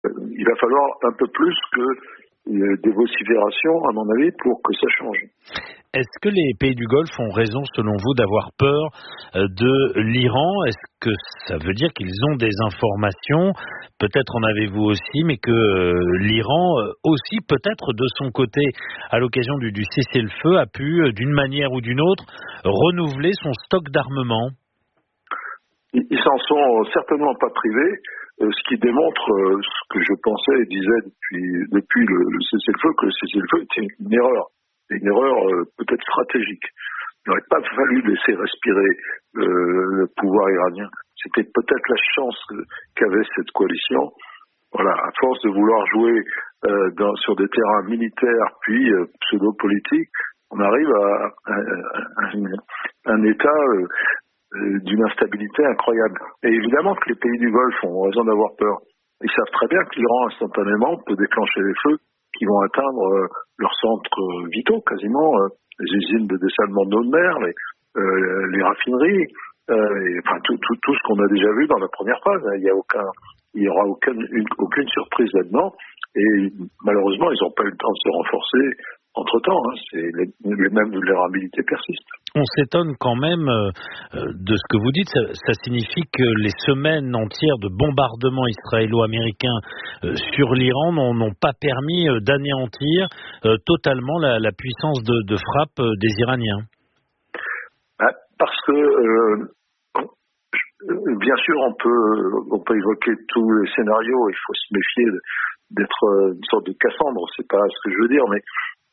Il va falloir un peu plus que des vociférations, à mon avis, pour que ça change. Est-ce que les pays du Golfe ont raison, selon vous, d'avoir peur de l'Iran ? Est-ce que ça veut dire qu'ils ont des informations, peut-être en avez-vous aussi, mais que l'Iran aussi, peut-être de son côté, à l'occasion du cessez-le-feu, a pu, d'une manière ou d'une autre, renouveler son stock d'armement ? Ils s'en sont certainement pas privés, ce qui démontre ce que je pensais et disais depuis le cessez-le-feu, que le cessez-le-feu était une erreur peut-être stratégique. Il n'aurait pas fallu laisser respirer le pouvoir iranien. C'était peut-être la chance qu'avait cette coalition. Voilà, à force de vouloir jouer sur des terrains militaires puis pseudo-politiques, on arrive à un état d'une instabilité incroyable. Et évidemment que les pays du Golfe ont raison d'avoir peur. Ils savent très bien que l'Iran, instantanément, peut déclencher des feux qui vont atteindre leurs centres vitaux, quasiment, les usines de dessalement d'eau de mer, les raffineries, tout ce qu'on a déjà vu dans la première phase. Il y aura aucune surprise là-dedans. Et malheureusement, ils n'ont pas eu le temps de se renforcer entre-temps. Les mêmes vulnérabilités persistent. On s'étonne quand même de ce que vous dites. Ça signifie que les semaines entières de bombardements israélo-américains sur l'Iran n'ont pas permis d'anéantir totalement la puissance de frappe des Iraniens. Parce que, bien sûr, on peut évoquer tous les scénarios. Il faut se méfier d'être une sorte de Cassandre. C'est pas ce que je veux dire, mais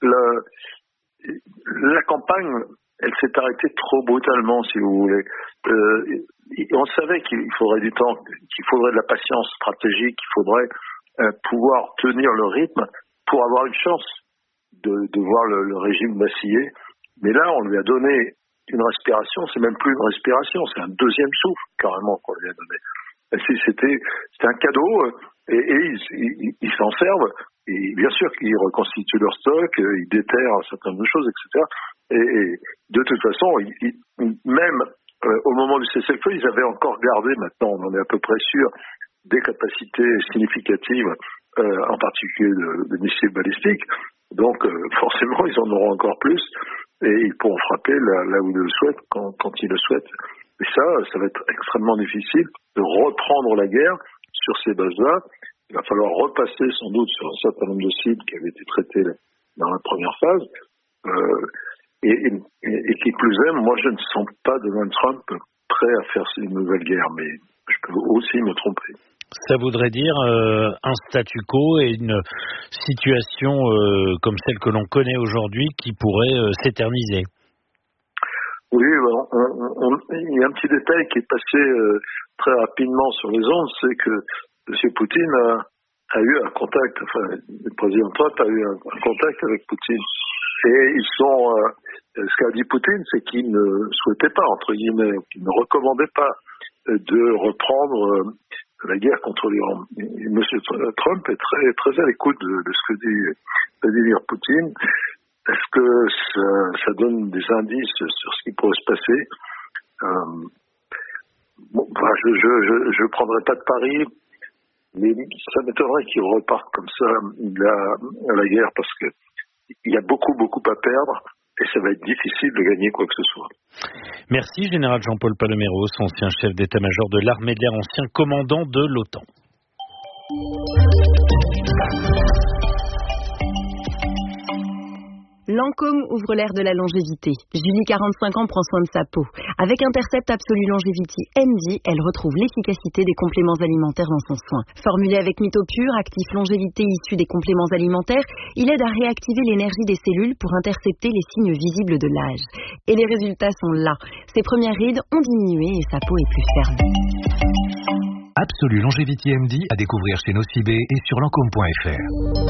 la campagne, elle s'est arrêtée trop brutalement, si vous voulez. On savait qu'il faudrait du temps, qu'il faudrait de la patience stratégique, qu'il faudrait pouvoir tenir le rythme pour avoir une chance de voir le régime vaciller. Mais là, on lui a donné une respiration, c'est même plus une respiration, c'est un deuxième souffle, carrément, qu'on lui a donné. C'était un cadeau, et ils s'en servent. Et bien sûr qu'ils reconstituent leur stock, ils déterrent un certain nombre de choses, etc. Et de toute façon, même au moment du cessez-le-feu, ils avaient encore gardé, maintenant on en est à peu près sûr, des capacités significatives, en particulier de missiles balistiques. Donc forcément, ils en auront encore plus et ils pourront frapper là où ils le souhaitent, quand ils le souhaitent. Et ça va être extrêmement difficile de reprendre la guerre sur ces bases-là. Il va falloir repasser sans doute sur un certain nombre de cibles qui avaient été traités dans la première phase. Et qui plus est, moi je ne sens pas Donald Trump prêt à faire une nouvelle guerre, mais je peux aussi me tromper. Ça voudrait dire un statu quo et une situation comme celle que l'on connaît aujourd'hui qui pourrait s'éterniser. Oui, il y a un petit détail qui est passé très rapidement sur les ondes, c'est que M. Poutine a eu un contact, le président Trump a eu un contact avec Poutine. Et ce qu'a dit Poutine, c'est qu'il ne souhaitait pas, entre guillemets, qu'il ne recommandait pas de reprendre la guerre contre l'Iran. Et M. Trump est très, très à l'écoute de ce que dit Vladimir Poutine. Est-ce que ça donne des indices sur ce qui pourrait se passer? Je ne prendrai pas de pari, mais ça m'étonnerait qu'il reparte comme ça à la guerre, parce que il y a beaucoup à perdre et ça va être difficile de gagner quoi que ce soit. Merci Général Jean-Paul Paloméros, ancien chef d'état-major de l'armée de l'air, ancien commandant de l'OTAN. Lancôme ouvre l'ère de la longévité. Julie, 45 ans, prend soin de sa peau. Avec Intercept Absolu Longevity MD, elle retrouve l'efficacité des compléments alimentaires dans son soin. Formulé avec MitoPure, actif longévité issu des compléments alimentaires, il aide à réactiver l'énergie des cellules pour intercepter les signes visibles de l'âge. Et les résultats sont là. Ses premières rides ont diminué et sa peau est plus ferme. Absolu Longevity MD à découvrir chez Nocibé et sur lancôme.fr.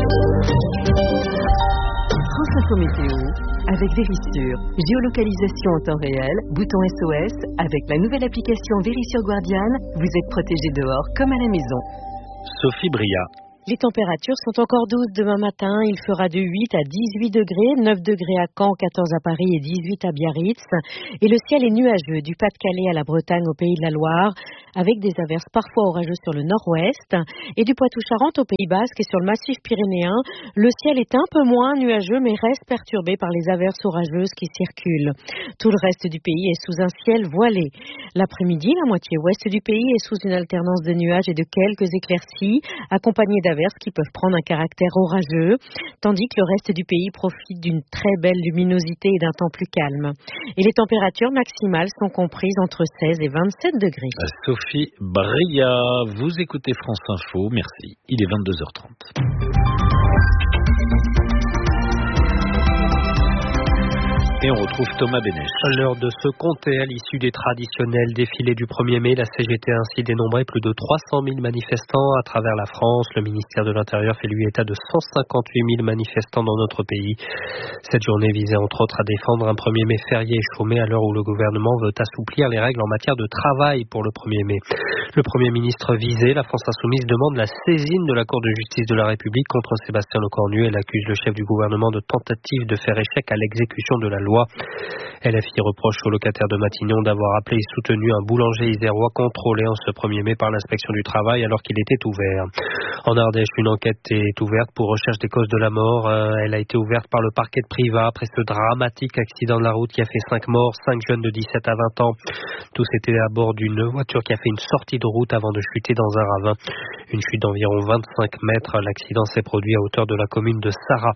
France Info Météo, avec Vérissure. Géolocalisation en temps réel, bouton SOS. Avec la nouvelle application Vérissure Guardian, vous êtes protégé dehors comme à la maison. Sophie Bria. Les températures sont encore douces demain matin. Il fera de 8 à 18 degrés, 9 degrés à Caen, 14 à Paris et 18 à Biarritz. Et le ciel est nuageux du Pas-de-Calais à la Bretagne au Pays de la Loire, avec des averses parfois orageuses sur le nord-ouest. Et du Poitou-Charentes au Pays Basque et sur le massif pyrénéen, le ciel est un peu moins nuageux mais reste perturbé par les averses orageuses qui circulent. Tout le reste du pays est sous un ciel voilé. L'après-midi, la moitié ouest du pays est sous une alternance de nuages et de quelques éclaircies, accompagnées d'averses qui peuvent prendre un caractère orageux, tandis que le reste du pays profite d'une très belle luminosité et d'un temps plus calme. Et les températures maximales sont comprises entre 16 et 27 degrés. Sophie Bria, vous écoutez France Info, merci. Il est 22h30. Et on retrouve Thomas Bénèche. L'heure de se compter à l'issue des traditionnels défilés du 1er mai. La CGT a ainsi dénombré plus de 300 000 manifestants à travers la France. Le ministère de l'Intérieur fait lui état de 158 000 manifestants dans notre pays. Cette journée visait entre autres à défendre un 1er mai férié et chômé à l'heure où le gouvernement veut assouplir les règles en matière de travail pour le 1er mai. Le Premier ministre visé, la France Insoumise, demande la saisine de la Cour de justice de la République contre Sébastien Lecornu. Elle accuse le chef du gouvernement de tentative de faire échec à l'exécution de la loi. LFI reproche aux locataires de Matignon d'avoir appelé et soutenu un boulanger isérois contrôlé en ce 1er mai par l'inspection du travail alors qu'il était ouvert. En Ardèche, une enquête est ouverte pour recherche des causes de la mort. Elle a été ouverte par le parquet de Privas après ce dramatique accident de la route qui a fait 5 morts, 5 jeunes de 17 à 20 ans. Tous étaient à bord d'une voiture qui a fait une sortie de route avant de chuter dans un ravin. Une chute d'environ 25 mètres. L'accident s'est produit à hauteur de la commune de Sarrat.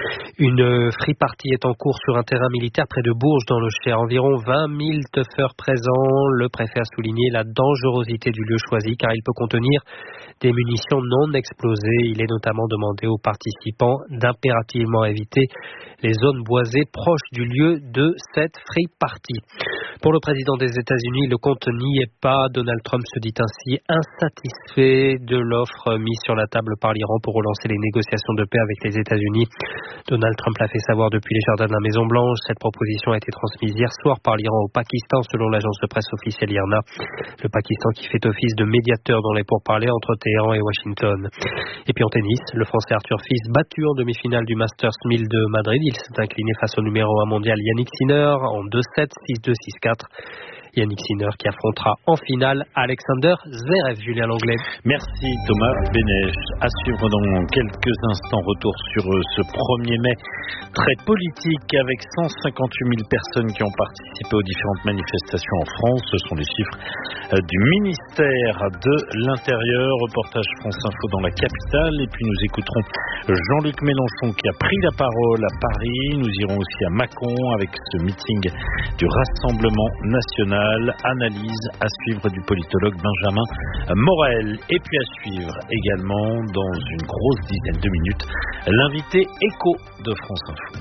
Une free party est en cours sur un terrain militaire près de Bourges dans le Cher. Environ 20 000 teufeurs présents. Le préfet a souligné la dangerosité du lieu choisi car il peut contenir des munitions non explosées. Il est notamment demandé aux participants d'impérativement éviter les zones boisées proches du lieu de cette free party. Pour le président des États-Unis, le compte n'y est pas. Donald Trump se dit ainsi insatisfait de l'offre mise sur la table par l'Iran pour relancer les négociations de paix avec les États-Unis. Donald Trump l'a fait savoir depuis les jardins de la Maison-Blanche. Cette proposition a été transmise hier soir par l'Iran au Pakistan, selon l'agence de presse officielle IRNA. Le Pakistan qui fait office de médiateur dans les pourparlers entre Téhéran et Washington. Et puis en tennis, le Français Arthur Fils, battu en demi-finale du Masters 1000 de Madrid. Il s'est incliné face au numéro 1 mondial Yannick Sinner en 2-7, 6-2, 6-4. Yannick Sinner qui affrontera en finale Alexander Zverev. Julien Langlais. Merci Thomas Bénèche. À suivre dans quelques instants, retour sur ce 1er mai très politique avec 158 000 personnes qui ont participé aux différentes manifestations en France. Ce sont les chiffres du ministère de l'Intérieur. Reportage France Info dans la capitale. Et puis nous écouterons Jean-Luc Mélenchon qui a pris la parole à Paris. Nous irons aussi à Mâcon avec ce meeting du Rassemblement national. Analyse à suivre du politologue Benjamin Morel. Et puis à suivre également dans une grosse dizaine de minutes l'invité écho de France Info.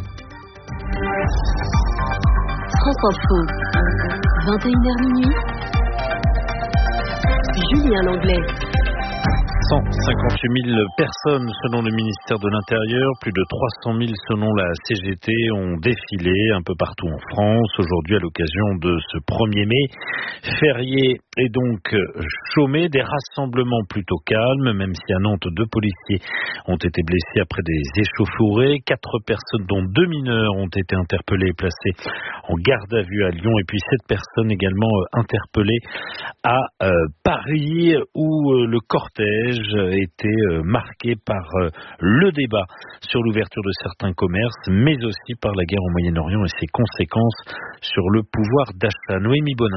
France Info, 21h minuit. Julien Langlais. 158 000 personnes selon le ministère de l'Intérieur, plus de 300 000 selon la CGT ont défilé un peu partout en France aujourd'hui à l'occasion de ce 1er mai. Férié et donc chômé, des rassemblements plutôt calmes, même si à Nantes 2 policiers ont été blessés après des échauffourées. 4 personnes dont 2 mineurs ont été interpellées et placées en garde à vue à Lyon et puis 7 personnes également interpellées à Paris où le cortège était marqué par le débat sur l'ouverture de certains commerces, mais aussi par la guerre au Moyen-Orient et ses conséquences sur le pouvoir d'achat. Noémie Bonin.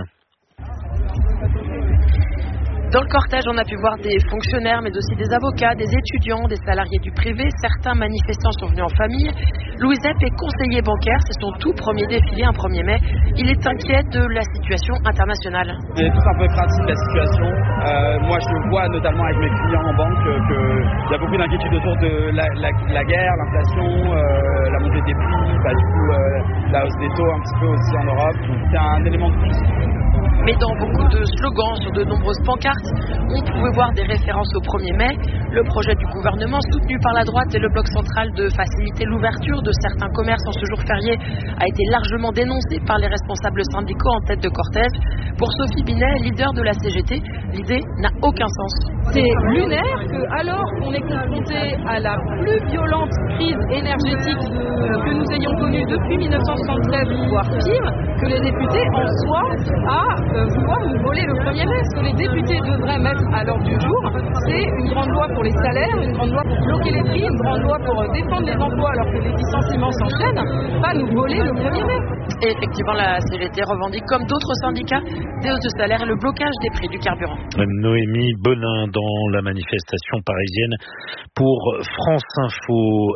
Dans le cortège, on a pu voir des fonctionnaires, mais aussi des avocats, des étudiants, des salariés du privé. Certains manifestants sont venus en famille. Louis Zepp est conseiller bancaire. C'est son tout premier défilé, un 1er mai. Il est inquiet de la situation internationale. On est tous un peu craintifs de la situation. Moi, je vois notamment avec mes clients en banque qu'il y a beaucoup d'inquiétudes autour de la guerre, l'inflation, la montée des prix, du coup, la hausse des taux un petit peu aussi en Europe. C'est un élément de plus. Mais dans beaucoup de slogans, sur de nombreuses pancartes, on pouvait voir des références au 1er mai. Le projet du gouvernement, soutenu par la droite et le bloc central de faciliter l'ouverture de certains commerces en ce jour férié, a été largement dénoncé par les responsables syndicaux en tête de cortège. Pour Sophie Binet, leader de la CGT, l'idée n'a aucun sens. C'est lunaire que, alors qu'on est confronté à la plus violente crise énergétique que nous ayons connue depuis 1973, voire pire, que les députés en soient à vouloir nous voler le 1er mai. Ce que les députés devraient mettre à l'ordre du jour, c'est une grande loi pour les salaires, une grande loi pour bloquer les prix, une grande loi pour défendre les emplois alors que les licenciements s'enchaînent, pas nous voler le 1er mai. Et effectivement, la CGT revendique, comme d'autres syndicats, des hausses de salaire et le blocage des prix du carburant. Noémie Bonin dans la manifestation parisienne pour France Info.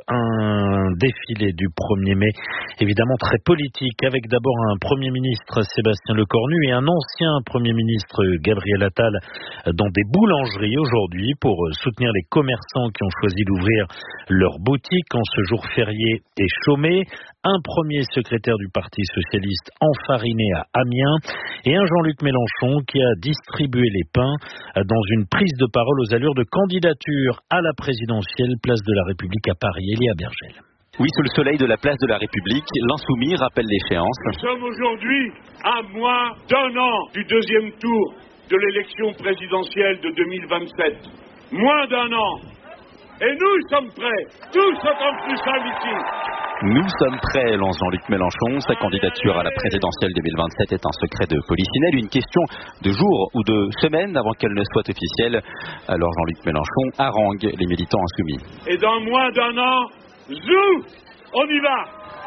Un défilé du 1er mai, évidemment très politique, avec d'abord un Premier ministre, Sébastien Lecornu, et un ancien Premier ministre, Gabriel Attal, dans des boulangeries aujourd'hui pour soutenir les commerçants qui ont choisi d'ouvrir leurs boutiques en ce jour férié et chômé. Un premier secrétaire du Parti socialiste enfariné à Amiens et un Jean-Luc Mélenchon qui a distribué les pains dans une prise de parole aux allures de candidature à la présidentielle, place de la République à Paris. Elia Bergel. Oui, sous le soleil de la place de la République, l'Insoumis rappelle l'échéance. Nous sommes aujourd'hui à moins d'un an du deuxième tour de l'élection présidentielle de 2027. Moins d'un an. Et nous sommes prêts, tous autant que nous sommes ici. Nous sommes prêts, lance Jean-Luc Mélenchon. Sa candidature à la présidentielle 2027 est un secret de polichinelle, une question de jours ou de semaines avant qu'elle ne soit officielle. Alors Jean-Luc Mélenchon harangue les militants insoumis. Et dans moins d'un an, zou, on y va.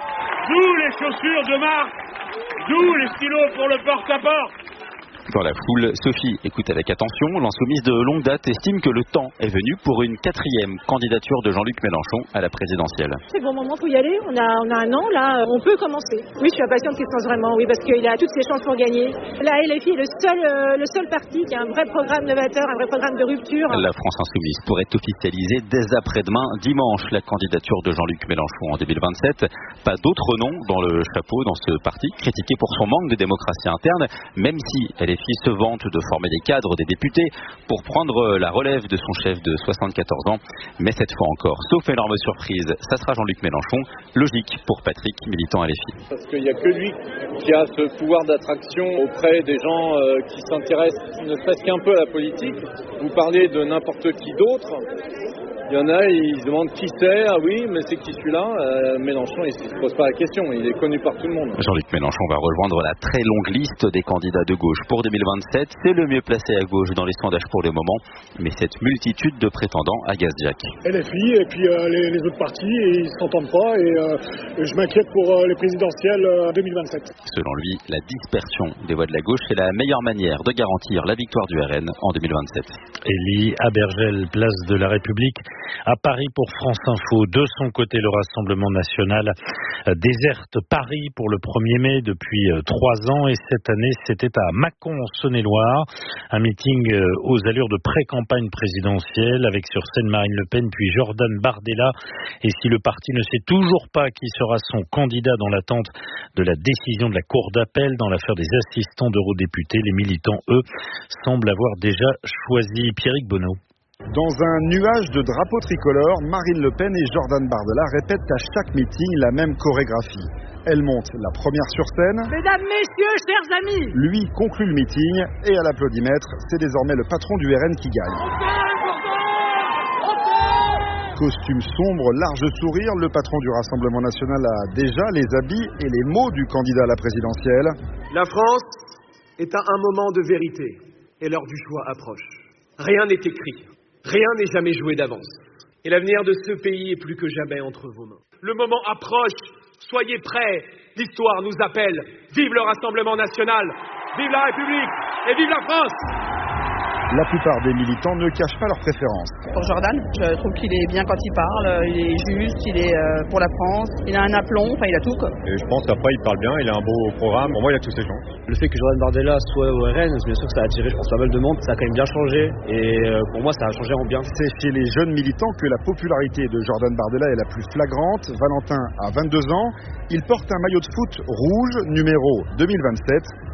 Zou les chaussures de marque, zou les stylos pour le porte-à-porte. Dans la foule, Sophie écoute avec attention. L'insoumise de longue date estime que le temps est venu pour une 4e candidature de Jean-Luc Mélenchon à la présidentielle. C'est le bon moment pour y aller. On a un an, là, on peut commencer. Oui, je suis impatiente qu'il se lance vraiment, oui, parce qu'il a toutes ses chances pour gagner. La LFI est le seul parti qui a un vrai programme novateur, un vrai programme de rupture. La France insoumise pourrait officialiser dès après-demain, dimanche, la candidature de Jean-Luc Mélenchon en 2027. Pas d'autre nom dans le chapeau dans ce parti, critiqué pour son manque de démocratie interne, même si LFI se vante de former des cadres, des députés, pour prendre la relève de son chef de 74 ans. Mais cette fois encore, sauf énorme surprise, ça sera Jean-Luc Mélenchon. Logique pour Patrick, militant à LFI. Parce qu'il n'y a que lui qui a ce pouvoir d'attraction auprès des gens qui s'intéressent ne serait-ce qu'un peu à la politique. Vous parlez de n'importe qui d'autre. Il y en a, ils se demandent qui c'est. Ah oui, mais c'est qui celui-là? Mélenchon, il ne se pose pas la question. Il est connu par tout le monde. Jean-Luc Mélenchon va rejoindre la très longue liste des candidats de gauche pour 2027. C'est le mieux placé à gauche dans les sondages pour le moment. Mais cette multitude de prétendants agace Jack. LFI et puis les autres partis, ils ne s'entendent pas. Et je m'inquiète pour les présidentielles 2027. Selon lui, la dispersion des voix de la gauche est la meilleure manière de garantir la victoire du RN en 2027. Elie Abergel, place de la République à Paris pour France Info. De son côté, le Rassemblement national déserte Paris pour le 1er mai depuis 3 ans et cette année, c'était à Mâcon en Saône-et-Loire. Un meeting aux allures de pré-campagne présidentielle avec sur scène Marine Le Pen puis Jordan Bardella. Et si le parti ne sait toujours pas qui sera son candidat dans l'attente de la décision de la Cour d'appel dans l'affaire des assistants d'eurodéputés, les militants, eux, semblent avoir déjà choisi. Pierrick Bonneau. Dans un nuage de drapeaux tricolores, Marine Le Pen et Jordan Bardella répètent à chaque meeting la même chorégraphie. Elle monte la première sur scène. Mesdames, messieurs, chers amis. Lui conclut le meeting et à l'applaudimètre, c'est désormais le patron du RN qui gagne. Costume sombre, large sourire, le patron du Rassemblement national a déjà les habits et les mots du candidat à la présidentielle. La France est à un moment de vérité et l'heure du choix approche. Rien n'est écrit. Rien n'est jamais joué d'avance. Et l'avenir de ce pays est plus que jamais entre vos mains. Le moment approche. Soyez prêts. L'histoire nous appelle. Vive le Rassemblement national. Vive la République. Et vive la France. La plupart des militants ne cachent pas leurs préférences. Pour Jordan, je trouve qu'il est bien quand il parle, il est juste, il est pour la France, il a un aplomb, enfin il a tout quoi. Et je pense qu'après il parle bien, il a un beau programme, pour moi il a tous ses chances. Le fait que Jordan Bardella soit au RN, bien sûr que ça a attiré je pense pas mal de monde, ça a quand même bien changé et pour moi ça a changé en bien. C'est chez les jeunes militants que la popularité de Jordan Bardella est la plus flagrante. Valentin a 22 ans, il porte un maillot de foot rouge numéro 2027.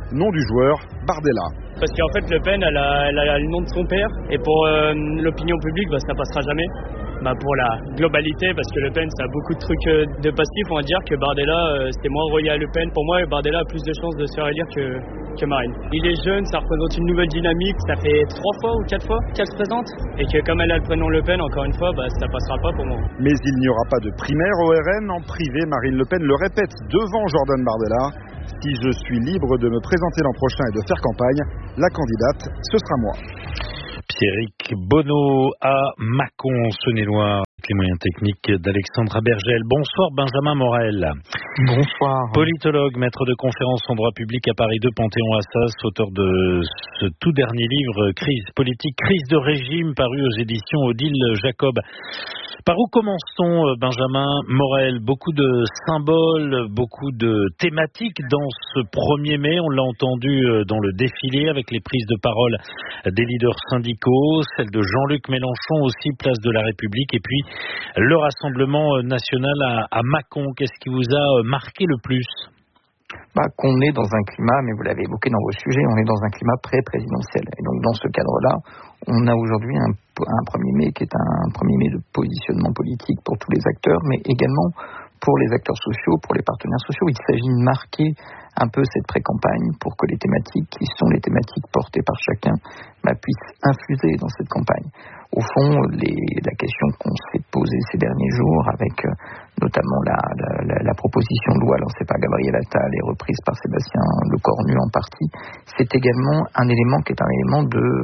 nom du joueur, Bardella. Parce qu'en fait, Le Pen, elle a le nom de son père, et pour l'opinion publique, ça passera jamais. Pour la globalité, parce que Le Pen, ça a beaucoup de trucs de passifs, on va dire que Bardella, c'était moins relié à Le Pen. Pour moi, Bardella a plus de chances de se faire élire que Marine. Il est jeune, ça représente une nouvelle dynamique, ça fait 3 fois ou 4 fois qu'elle se présente, et que comme elle a le prénom Le Pen, encore une fois, ça passera pas pour moi. Mais il n'y aura pas de primaire au RN. En privé, Marine Le Pen le répète devant Jordan Bardella. Si je suis libre de me présenter l'an prochain et de faire campagne, la candidate, ce sera moi. Pierrick Bonneau à Mâcon, Saône-et-Loire. Les moyens techniques d'Alexandra Bergel. Bonsoir Benjamin Morel. Bonsoir. Politologue, maître de conférences en droit public à Paris 2, Panthéon-Assas, auteur de ce tout dernier livre, Crise politique, crise de régime, paru aux éditions Odile Jacob. Par où commence-t-on, Benjamin Morel? Beaucoup de symboles, beaucoup de thématiques dans ce 1er mai. On l'a entendu dans le défilé avec les prises de parole des leaders syndicaux, celle de Jean-Luc Mélenchon aussi, place de la République, et puis le Rassemblement national à Mâcon. Qu'est-ce qui vous a marqué le plus? Qu'on est dans un climat, mais vous l'avez évoqué dans vos sujets, on est dans un climat pré-présidentiel. Et donc dans ce cadre-là, on a aujourd'hui un 1er mai qui est un 1er mai de positionnement politique pour tous les acteurs, mais également pour les acteurs sociaux, pour les partenaires sociaux. Il s'agit de marquer un peu cette pré-campagne pour que les thématiques qui sont les thématiques portées par chacun puissent infuser dans cette campagne. Au fond, la question qu'on s'est posée ces derniers jours avec notamment la proposition de loi lancée par Gabriel Attal et reprise par Sébastien Lecornu en partie, c'est également un élément qui est un élément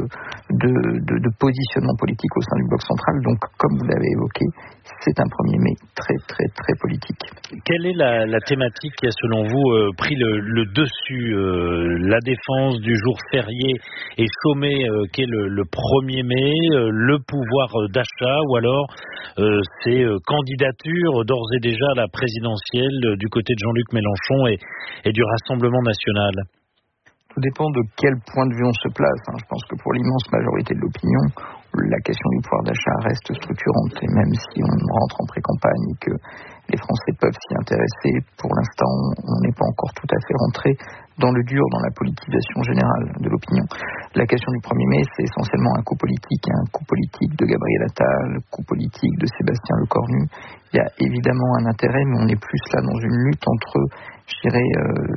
de positionnement politique au sein du bloc central. Donc, comme vous l'avez évoqué, c'est un 1er mai très, très, très politique. Quelle est la thématique qui a, selon vous, pris le dessus? La défense du jour férié et chômé qu'est le 1er mai, le pouvoir d'achat, ou alors ces candidatures d'ores et déjà à la présidentielle du côté de Jean-Luc Mélenchon et du Rassemblement national? Tout dépend de quel point de vue on se place. Je pense que pour l'immense majorité de l'opinion, la question du pouvoir d'achat reste structurante. Et même si on rentre en pré-campagne et que les Français peuvent s'y intéresser, pour l'instant, on n'est pas encore tout à fait rentré dans le dur, dans la politisation générale de l'opinion. La question du 1er mai, c'est essentiellement un coup politique, un coup politique de Gabriel Attal, un coup politique de Sébastien Lecornu. Il y a évidemment un intérêt, mais on est plus là dans une lutte entre, je dirais,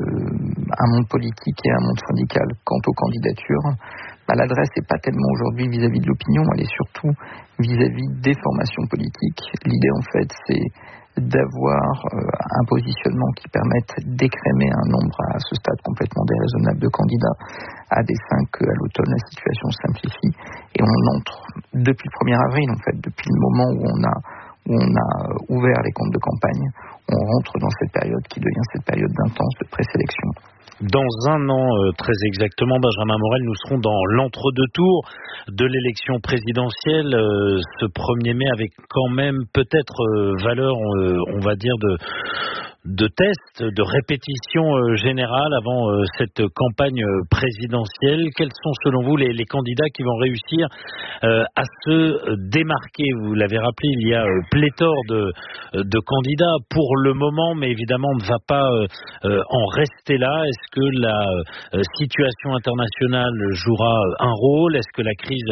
un monde politique et un monde syndical. Quant aux candidatures, l'adresse n'est pas tellement aujourd'hui vis-à-vis de l'opinion, elle est surtout vis-à-vis des formations politiques. L'idée, en fait, c'est d'avoir un positionnement qui permette d'écrémer un nombre à ce stade complètement déraisonnable de candidats à dessein qu'à l'automne la situation simplifie. Et on entre depuis le 1er avril, en fait, depuis le moment où on a ouvert les comptes de campagne, on rentre dans cette période qui devient cette période d'intense de présélection. Dans un an, très exactement, Benjamin Morel, nous serons dans l'entre-deux-tours de l'élection présidentielle. Ce 1er mai avec quand même peut-être valeur, on va dire, de test, de répétition générale avant cette campagne présidentielle. Quels sont selon vous les candidats qui vont réussir à se démarquer? Vous l'avez rappelé, il y a pléthore de candidats pour le moment, mais évidemment on ne va pas en rester là. Est-ce que la situation internationale jouera un rôle? Est-ce que la crise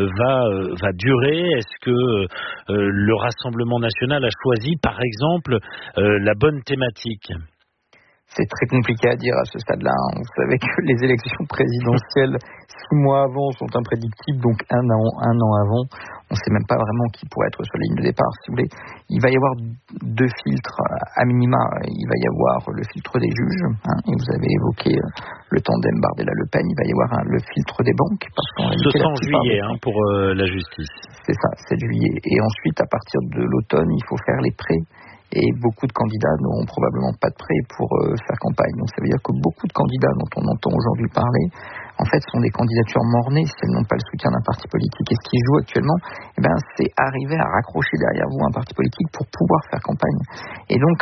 va durer? Est-ce que le Rassemblement national a choisi par exemple la bonne thématique? C'est très compliqué à dire à ce stade-là. Vous savez que les élections présidentielles, 6 mois avant, sont imprédictibles, donc un an avant, on ne sait même pas vraiment qui pourrait être sur la ligne de départ, si vous voulez. Il va y avoir 2 filtres à minima. Il va y avoir le filtre des juges, et vous avez évoqué le tandem Bardella-Le Pen. Il va y avoir le filtre des banques. Ce sera en juillet pour la justice. C'est ça, 7 juillet. Et ensuite, à partir de l'automne, il faut faire les prêts. Et beaucoup de candidats n'auront probablement pas de prêt pour faire campagne. Donc ça veut dire que beaucoup de candidats dont on entend aujourd'hui parler, en fait, sont des candidatures mort-nées si elles n'ont pas le soutien d'un parti politique. Et ce qui joue actuellement, c'est arriver à raccrocher derrière vous un parti politique pour pouvoir faire campagne. Et donc,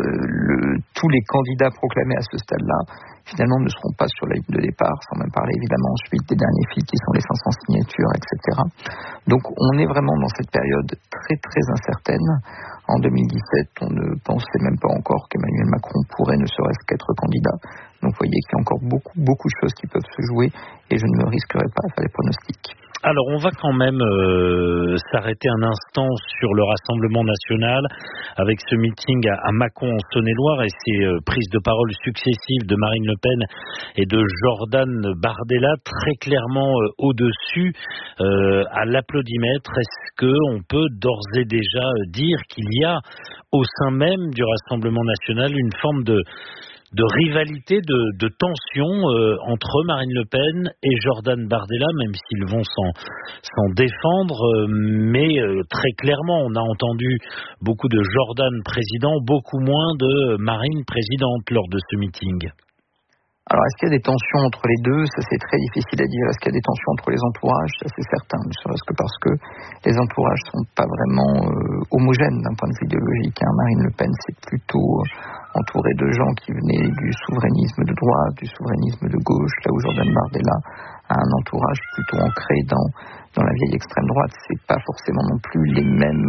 tous les candidats proclamés à ce stade-là, finalement, ne seront pas sur la ligne de départ, sans même parler évidemment ensuite des derniers fils qui sont les 500 signatures, etc. Donc, on est vraiment dans cette période très, très incertaine. En 2017, on ne pensait même pas encore qu'Emmanuel Macron pourrait ne serait-ce qu'être candidat. Donc vous voyez qu'il y a encore beaucoup de choses qui peuvent se jouer et je ne me risquerai pas à faire des pronostics. Alors on va quand même s'arrêter un instant sur le Rassemblement national avec ce meeting à Mâcon en Saône-et-Loire et ces prises de parole successives de Marine Le Pen et de Jordan Bardella très clairement au-dessus à l'applaudimètre. Est-ce qu'on peut d'ores et déjà dire qu'il y a au sein même du Rassemblement national une forme de rivalité, de tension entre Marine Le Pen et Jordan Bardella, même s'ils vont s'en défendre, mais très clairement, on a entendu beaucoup de Jordan président, beaucoup moins de Marine présidente lors de ce meeting. Alors, est-ce qu'il y a des tensions entre les deux ? Ça, c'est très difficile à dire. Est-ce qu'il y a des tensions entre les entourages ? Ça, c'est certain, ne serait-ce que parce que les entourages ne sont pas vraiment homogènes d'un point de vue idéologique. Marine Le Pen, c'est plutôt entouré de gens qui venaient du souverainisme de droite, du souverainisme de gauche, là où Jordan Bardella a un entourage plutôt ancré dans la vieille extrême droite. C'est pas forcément non plus les mêmes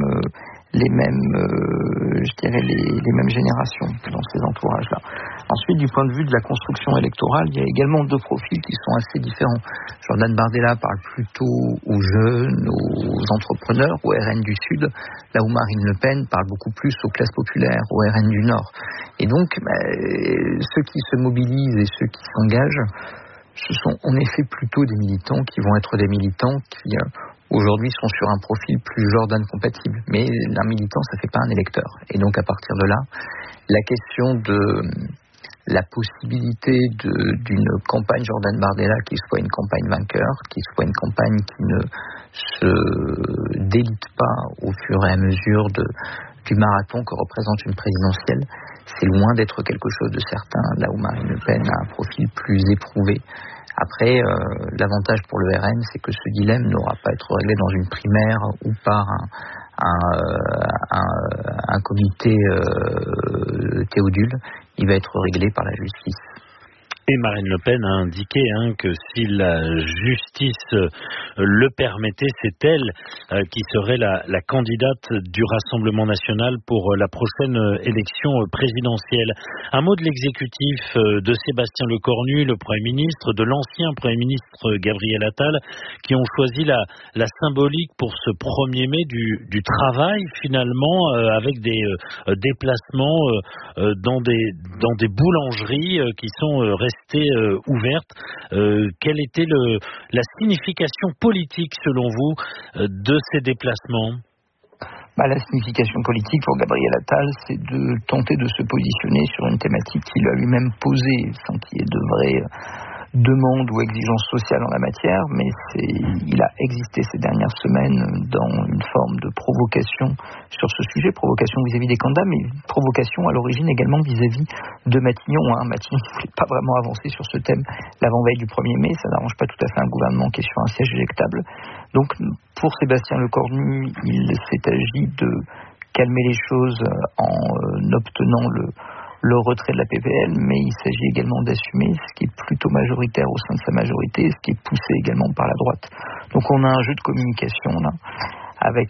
générations dans ces entourages-là. Ensuite, du point de vue de la construction électorale, il y a également deux profils qui sont assez différents. Jordan Bardella parle plutôt aux jeunes, aux entrepreneurs, au RN du Sud, là où Marine Le Pen parle beaucoup plus aux classes populaires, au RN du Nord. Et donc, ceux qui se mobilisent et ceux qui s'engagent, ce sont en effet plutôt des militants qui vont être des militants qui aujourd'hui sont sur un profil plus Jordan compatible. Mais un militant, ça ne fait pas un électeur. Et donc à partir de là, la question de la possibilité d'une campagne Jordan Bardella qui soit une campagne vainqueur, qui soit une campagne qui ne se délite pas au fur et à mesure du marathon que représente une présidentielle, c'est loin d'être quelque chose de certain, là où Marine Le Pen a un profil plus éprouvé. Après, l'avantage pour le RN, c'est que ce dilemme n'aura pas à être réglé dans une primaire ou par un comité Théodule. Il va être réglé par la justice. Et Marine Le Pen a indiqué que si la justice le permettait, c'est elle qui serait la candidate du Rassemblement national pour la prochaine élection présidentielle. Un mot de l'exécutif de Sébastien Lecornu, le Premier ministre, de l'ancien Premier ministre Gabriel Attal, qui ont choisi la symbolique pour ce 1er mai du travail, finalement, avec des déplacements dans des boulangeries qui sont restées ouverte. Quelle était la signification politique, selon vous, de ces déplacements ? La signification politique pour Gabriel Attal, c'est de tenter de se positionner sur une thématique qu'il a lui-même posée, sans qu'il y ait de vraies demandes ou exigences sociales en la matière, mais il a existé ces dernières semaines dans une forme de provocation sur ce sujet, provocation vis-à-vis des candidats, mais provocation à l'origine également vis-à-vis de Matignon. Matignon ne voulait pas vraiment avancer sur ce thème l'avant-veille du 1er mai, ça n'arrange pas tout à fait un gouvernement qui est sur un siège électable. Donc pour Sébastien Lecornu, il s'est agi de calmer les choses en obtenant le retrait de la PPL, mais il s'agit également d'assumer ce qui est plutôt majoritaire au sein de sa majorité, ce qui est poussé également par la droite. Donc on a un jeu de communication là, avec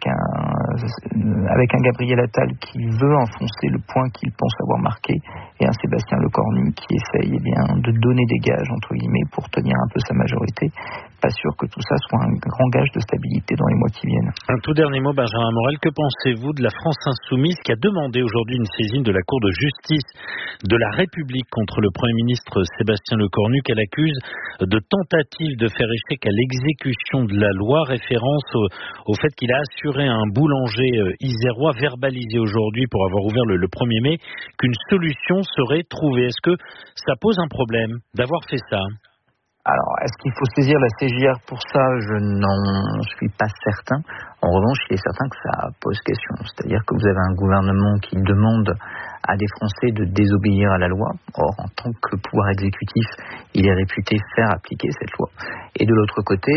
un Gabriel Attal qui veut enfoncer le point qu'il pense avoir marqué, et un Sébastien Lecornu qui essaye de donner des gages, entre guillemets, pour tenir un peu sa majorité. Pas sûr que tout ça soit un grand gage de stabilité dans les mois qui viennent. Un tout dernier mot, Benjamin Morel, que pensez-vous de la France insoumise qui a demandé aujourd'hui une saisine de la Cour de justice de la République contre le Premier ministre Sébastien Lecornu, qu'elle accuse de tentative de faire échec à l'exécution de la loi, référence au fait qu'il a assuré à un boulanger isérois verbalisé aujourd'hui pour avoir ouvert le 1er mai qu'une solution serait trouvée. Est-ce que ça pose un problème d'avoir fait ça ? Alors, est-ce qu'il faut saisir la CJR pour ça ? Je n'en suis pas certain. En revanche, il est certain que ça pose question. C'est-à-dire que vous avez un gouvernement qui demande à des Français de désobéir à la loi. Or, en tant que pouvoir exécutif, il est réputé faire appliquer cette loi. Et de l'autre côté,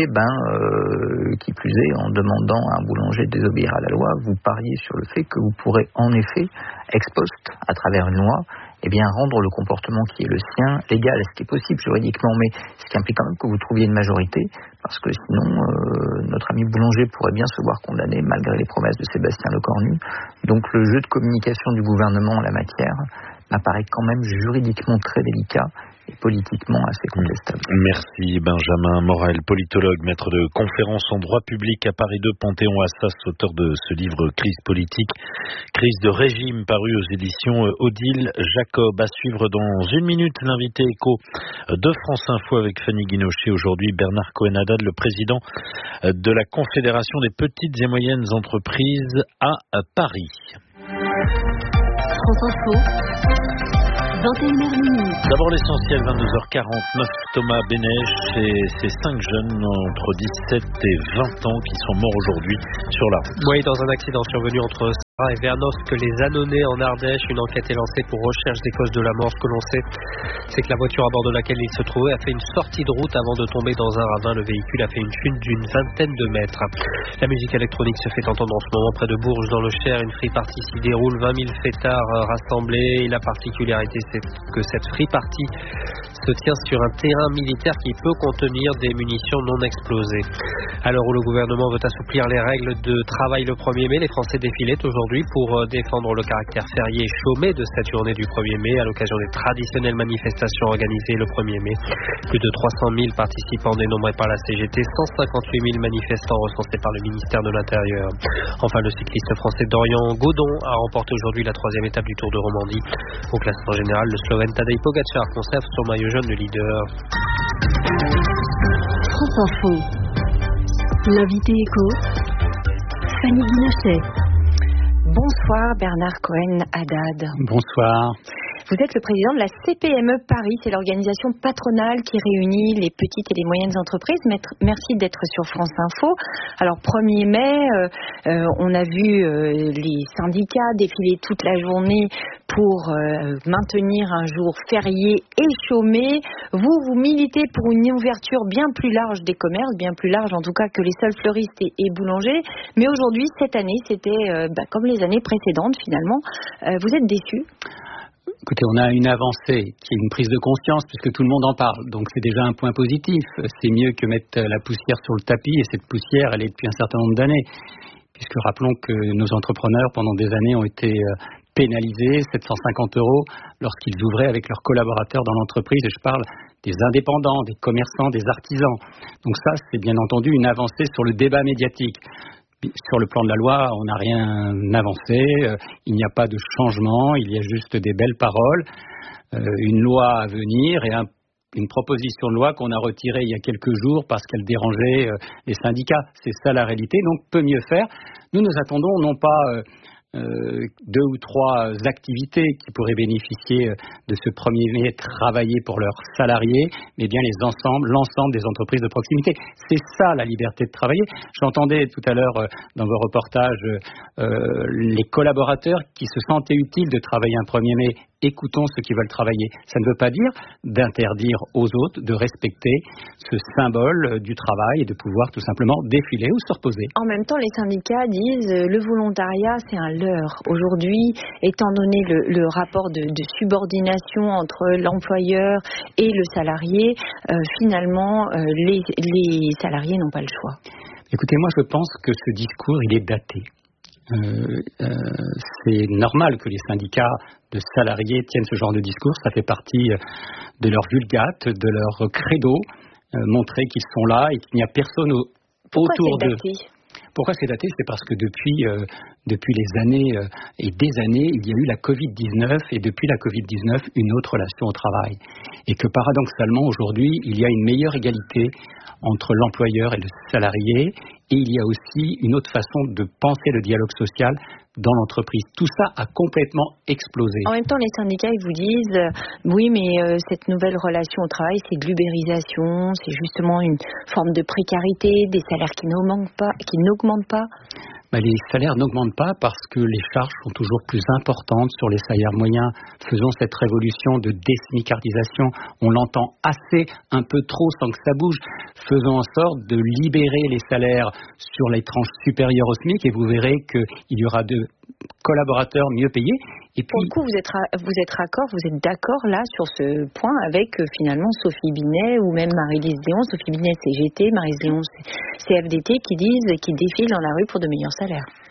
qui plus est, en demandant à un boulanger de désobéir à la loi, vous pariez sur le fait que vous pourrez en effet, ex post, à travers une loi, rendre le comportement qui est le sien légal, ce qui est possible juridiquement, mais ce qui implique quand même que vous trouviez une majorité, parce que sinon, notre ami boulanger pourrait bien se voir condamné, malgré les promesses de Sébastien Lecornu. Donc le jeu de communication du gouvernement en la matière m'apparaît quand même juridiquement très délicat, politiquement assez contestable. Merci Benjamin Morel, politologue, maître de conférence en droit public à Paris 2 Panthéon-Assas, auteur de ce livre Crise politique, crise de régime, paru aux éditions Odile Jacob. À suivre dans une minute l'invité écho de France Info avec Fanny Guinochet. Aujourd'hui, Bernard Cohen-Haddad, le président de la Confédération des petites et moyennes entreprises à Paris. France Info, 21h. D'abord l'essentiel, 22h49, Thomas Bénèche et ses 5 jeunes entre 17 et 20 ans qui sont morts aujourd'hui sur la route. Oui, dans un accident survenu entre Sarre et Vernosque, les Annonay en Ardèche. Une enquête est lancée pour recherche des causes de la mort. Ce que l'on sait, c'est que la voiture à bord de laquelle il se trouvait a fait une sortie de route avant de tomber dans un ravin. Le véhicule a fait une chute d'une vingtaine de mètres. La musique électronique se fait entendre en ce moment près de Bourges dans le Cher. Une free party s'y déroule, 20 000 fêtards rassemblés. Et la particularité, c'est que cette free party se tient sur un terrain militaire qui peut contenir des munitions non explosées. À l'heure où le gouvernement veut assouplir les règles de travail le 1er mai, les Français défilaient aujourd'hui pour défendre le caractère férié et chômé de cette journée du 1er mai à l'occasion des traditionnelles manifestations organisées le 1er mai. Plus de 300 000 participants dénombrés par la CGT, 158 000 manifestants recensés par le ministère de l'Intérieur. Enfin, le cycliste français Dorian Godon a remporté aujourd'hui la 3e étape du Tour de Romandie. Au classement général, le Slovène Tadej Pogačar conserve son maillot jaune de leader. France Info, l'invité écho, Fanny Guinochet. Bonsoir Bernard Cohen-Haddad. Bonsoir. Vous êtes le président de la CPME Paris, c'est l'organisation patronale qui réunit les petites et les moyennes entreprises. Merci d'être sur France Info. Alors 1er mai, on a vu les syndicats défiler toute la journée pour maintenir un jour férié et chômé. Vous militez pour une ouverture bien plus large des commerces, bien plus large en tout cas que les seuls fleuristes et boulangers. Mais aujourd'hui, cette année, c'était comme les années précédentes finalement. Vous êtes déçus ? Écoutez, on a une avancée qui est une prise de conscience puisque tout le monde en parle. Donc c'est déjà un point positif. C'est mieux que mettre la poussière sur le tapis et cette poussière, elle est depuis un certain nombre d'années. Puisque rappelons que nos entrepreneurs pendant des années ont été pénalisés, 750 € lorsqu'ils ouvraient avec leurs collaborateurs dans l'entreprise. Et je parle des indépendants, des commerçants, des artisans. Donc ça, c'est bien entendu une avancée sur le débat médiatique. Sur le plan de la loi, on n'a rien avancé, il n'y a pas de changement, il y a juste des belles paroles, une loi à venir et une proposition de loi qu'on a retirée il y a quelques jours parce qu'elle dérangeait les syndicats. C'est ça la réalité, donc peut mieux faire. Nous attendons non pas 2 ou 3 activités qui pourraient bénéficier de ce 1er mai, travailler pour leurs salariés, mais bien l'ensemble des entreprises de proximité. C'est ça la liberté de travailler. J'entendais tout à l'heure dans vos reportages les collaborateurs qui se sentaient utiles de travailler un 1er mai. Écoutons ceux qui veulent travailler. Ça ne veut pas dire d'interdire aux autres de respecter ce symbole du travail et de pouvoir tout simplement défiler ou se reposer. En même temps, les syndicats disent le volontariat, c'est un leurre. Aujourd'hui, étant donné le rapport de subordination entre l'employeur et le salarié, finalement, les salariés n'ont pas le choix. Écoutez, moi je pense que ce discours, il est daté. C'est normal que les syndicats de salariés tiennent ce genre de discours, ça fait partie de leur vulgate, de leur credo, montrer qu'ils sont là et qu'il n'y a personne autour d'eux. Pourquoi c'est daté ? C'est parce que depuis les années et des années, il y a eu la Covid-19 et depuis la Covid-19, une autre relation au travail. Et que paradoxalement, aujourd'hui, il y a une meilleure égalité entre l'employeur et le salarié et il y a aussi une autre façon de penser le dialogue social dans l'entreprise. Tout ça a complètement explosé. En même temps, les syndicats, ils vous disent oui, mais cette nouvelle relation au travail, c'est de l'ubérisation, c'est justement une forme de précarité, des salaires qui n'augmentent pas. Les salaires n'augmentent pas parce que les charges sont toujours plus importantes sur les salaires moyens. Faisons cette révolution de désmicardisation. On l'entend assez, un peu trop sans que ça bouge. Faisons en sorte de libérer les salaires sur les tranches supérieures au SMIC et vous verrez qu'il y aura de collaborateurs mieux payés. Et puis, pour le coup, vous êtes d'accord là sur ce point avec finalement Sophie Binet ou même Marie-Lise Léon, Sophie Binet CGT, Marie-Lise Léon CFDT qui défilent dans la rue pour de meilleurs salaires.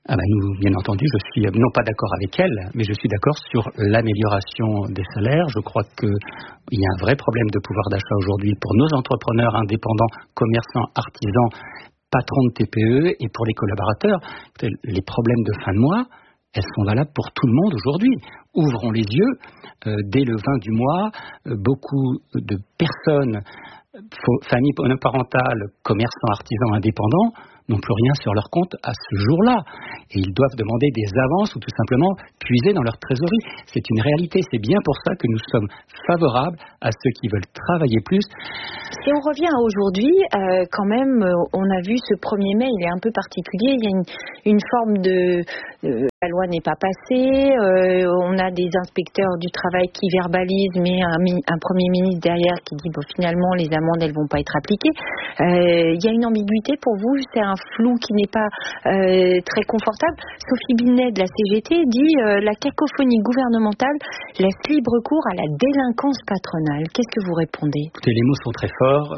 Nous, bien entendu, je suis non pas d'accord avec elle, mais je suis d'accord sur l'amélioration des salaires. Je crois qu'il y a un vrai problème de pouvoir d'achat aujourd'hui pour nos entrepreneurs indépendants, commerçants, artisans, patrons de TPE et pour les collaborateurs. Les problèmes de fin de mois, elles sont valables pour tout le monde aujourd'hui. Ouvrons les yeux. Dès le 20 du mois, beaucoup de personnes, familles monoparentales, commerçants, artisans, indépendants, n'ont plus rien sur leur compte à ce jour-là. Et ils doivent demander des avances ou tout simplement puiser dans leur trésorerie. C'est une réalité. C'est bien pour ça que nous sommes favorables à ceux qui veulent travailler plus. Si on revient à aujourd'hui, quand même, on a vu ce 1er mai, il est un peu particulier. Il y a une forme de... la loi n'est pas passée. On a des inspecteurs du travail qui verbalisent, mais un Premier ministre derrière qui dit finalement les amendes, elles vont pas être appliquées. Il y a une ambiguïté pour vous, c'est un flou qui n'est pas très confortable. Sophie Binet de la CGT dit la cacophonie gouvernementale laisse libre cours à la délinquance patronale. Qu'est-ce que vous répondez? Écoutez, les mots sont très forts.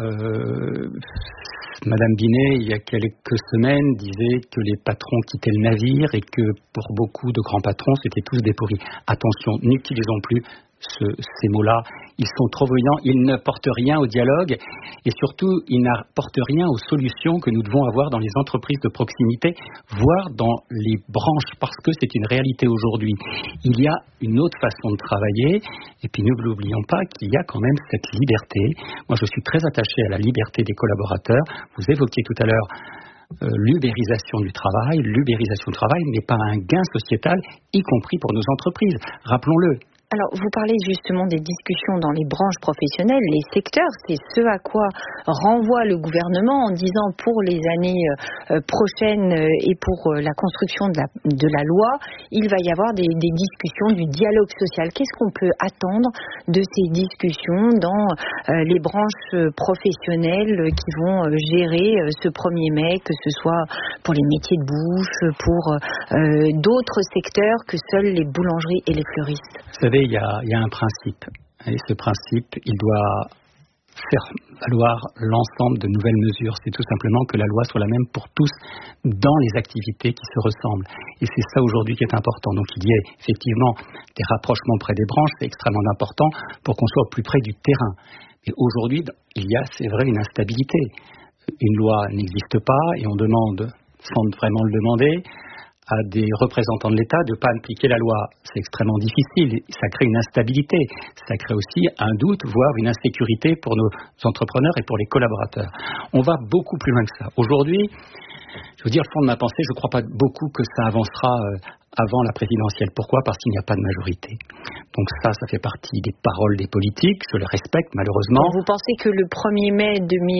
Madame Binet, il y a quelques semaines, disait que les patrons quittaient le navire et que pour beaucoup de grands patrons, c'était tous des pourris. Attention, n'utilisons plus ces mots-là. Ils sont trop bruyants, ils ne portent rien au dialogue et surtout, ils n'apportent rien aux solutions que nous devons avoir dans les entreprises de proximité, voire dans les branches, parce que c'est une réalité aujourd'hui. Il y a une autre façon de travailler et puis ne l'oublions pas qu'il y a quand même cette liberté. Moi, je suis très attaché à la liberté des collaborateurs. Vous évoquiez tout à l'heure l'ubérisation du travail. L'ubérisation du travail n'est pas un gain sociétal, y compris pour nos entreprises. Rappelons-le. Alors, vous parlez justement des discussions dans les branches professionnelles, les secteurs, c'est ce à quoi renvoie le gouvernement en disant pour les années prochaines et pour la construction de la loi, il va y avoir des discussions, du dialogue social. Qu'est-ce qu'on peut attendre de ces discussions dans les branches professionnelles qui vont gérer ce 1er mai, que ce soit pour les métiers de bouche, pour d'autres secteurs que seuls les boulangeries et les fleuristes? Vous savez, il y a un principe. Et ce principe, il doit faire valoir l'ensemble de nouvelles mesures. C'est tout simplement que la loi soit la même pour tous dans les activités qui se ressemblent. Et c'est ça aujourd'hui qui est important. Donc il y a effectivement des rapprochements près des branches, c'est extrêmement important pour qu'on soit au plus près du terrain. Mais aujourd'hui, il y a, c'est vrai, une instabilité. Une loi n'existe pas et on demande, sans vraiment le demander, à des représentants de l'État de ne pas appliquer la loi. C'est extrêmement difficile, ça crée une instabilité, ça crée aussi un doute, voire une insécurité pour nos entrepreneurs et pour les collaborateurs. On va beaucoup plus loin que ça. Aujourd'hui, je veux dire, le fond de ma pensée, je ne crois pas beaucoup que ça avancera avant la présidentielle. Pourquoi ? Parce qu'il n'y a pas de majorité. Donc ça fait partie des paroles des politiques, je le respecte malheureusement. Donc vous pensez que le 1er mai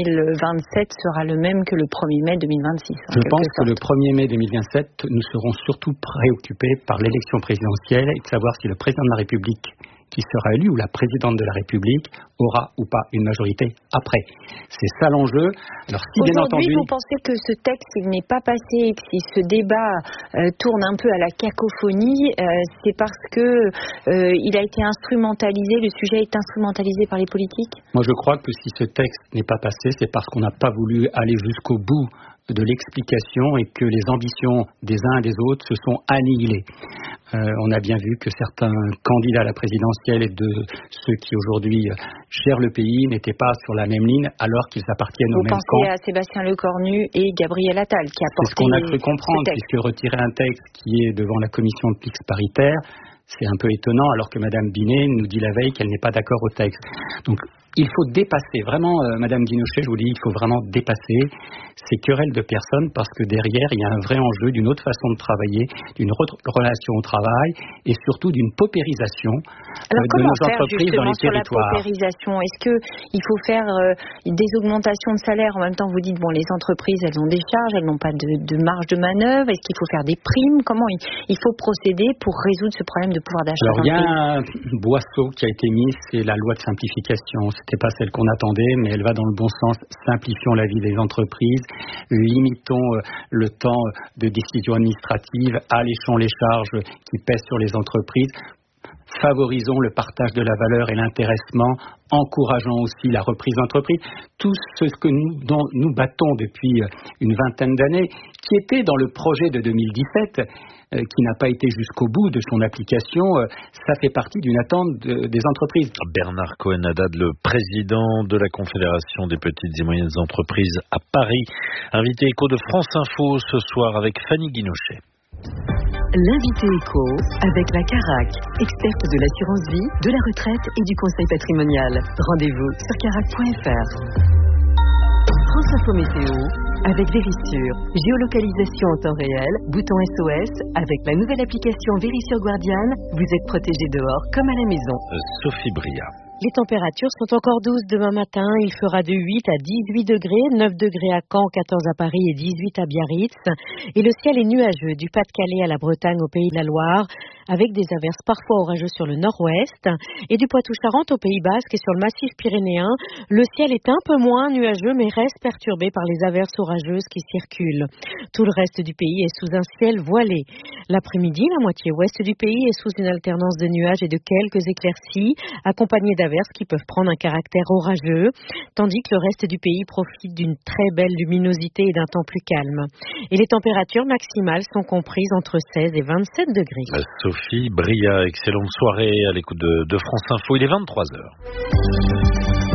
2027 sera le même que le 1er mai 2026 Je pense que le 1er mai 2027, nous serons surtout préoccupés par l'élection présidentielle et de savoir si le président de la République qui sera élu ou la présidente de la République aura ou pas une majorité après. C'est ça l'enjeu. Alors si bien entendu, vous pensez que ce texte il n'est pas passé et que si ce débat tourne un peu à la cacophonie, c'est parce que il a été instrumentalisé, le sujet est instrumentalisé par les politiques ? Moi je crois que si ce texte n'est pas passé, c'est parce qu'on n'a pas voulu aller jusqu'au bout de l'explication et que les ambitions des uns et des autres se sont annihilées. On a bien vu que certains candidats à la présidentielle et de ceux qui aujourd'hui gèrent le pays n'étaient pas sur la même ligne alors qu'ils appartiennent au même camp. Vous pensez à Sébastien Lecornu et Gabriel Attal qui a porté ce qu'on a cru comprendre, puisque retirer un texte qui est devant la commission de mixte paritaire, c'est un peu étonnant alors que Madame Binet nous dit la veille qu'elle n'est pas d'accord au texte. Donc il faut dépasser, vraiment Madame Guinochet, je vous dis, il faut vraiment dépasser ces querelles de personnes parce que derrière il y a un vrai enjeu d'une autre façon de travailler, d'une autre relation au travail et surtout d'une paupérisation de nos entreprises dans les territoires. Sur la paupérisation, est-ce qu'il faut faire des augmentations de salaire en même temps vous dites bon les entreprises elles ont des charges, elles n'ont pas de marge de manœuvre, est-ce qu'il faut faire des primes, comment il faut procéder pour résoudre ce problème de pouvoir d'achat? Alors il y a un boisseau qui a été mis, c'est la loi de simplification. C'était pas celle qu'on attendait, mais elle va dans le bon sens. Simplifions la vie des entreprises, limitons le temps de décision administrative, alléchons les charges qui pèsent sur les entreprises, favorisons le partage de la valeur et l'intéressement, encourageons aussi la reprise d'entreprise. Tout ce que dont nous battons depuis une vingtaine d'années, qui était dans le projet de 2017, qui n'a pas été jusqu'au bout de son application, ça fait partie d'une attente des entreprises. Bernard Cohen-Haddad, le président de la Confédération des petites et moyennes entreprises à Paris, invité écho de France Info ce soir avec Fanny Guinochet. L'invité éco avec la Carac, experte de l'assurance vie, de la retraite et du conseil patrimonial. Rendez-vous sur carac.fr. France Info Météo avec Vérissure. Géolocalisation en temps réel, bouton SOS. Avec la nouvelle application Vérissure Guardian, vous êtes protégé dehors comme à la maison. Sophie Bria. Les températures sont encore douces demain matin. Il fera de 8 à 18 degrés, 9 degrés à Caen, 14 à Paris et 18 à Biarritz. Et le ciel est nuageux du Pas-de-Calais à la Bretagne au Pays de la Loire, avec des averses parfois orageuses sur le nord-ouest. Et du Poitou-Charentes au Pays Basque et sur le massif pyrénéen, le ciel est un peu moins nuageux mais reste perturbé par les averses orageuses qui circulent. Tout le reste du pays est sous un ciel voilé. L'après-midi, la moitié ouest du pays est sous une alternance de nuages et de quelques éclaircies, accompagnées d'averses qui peuvent prendre un caractère orageux, tandis que le reste du pays profite d'une très belle luminosité et d'un temps plus calme. Et les températures maximales sont comprises entre 16 et 27 degrés. Sophie Bria, excellente soirée à l'écoute de France Info, il est 23h.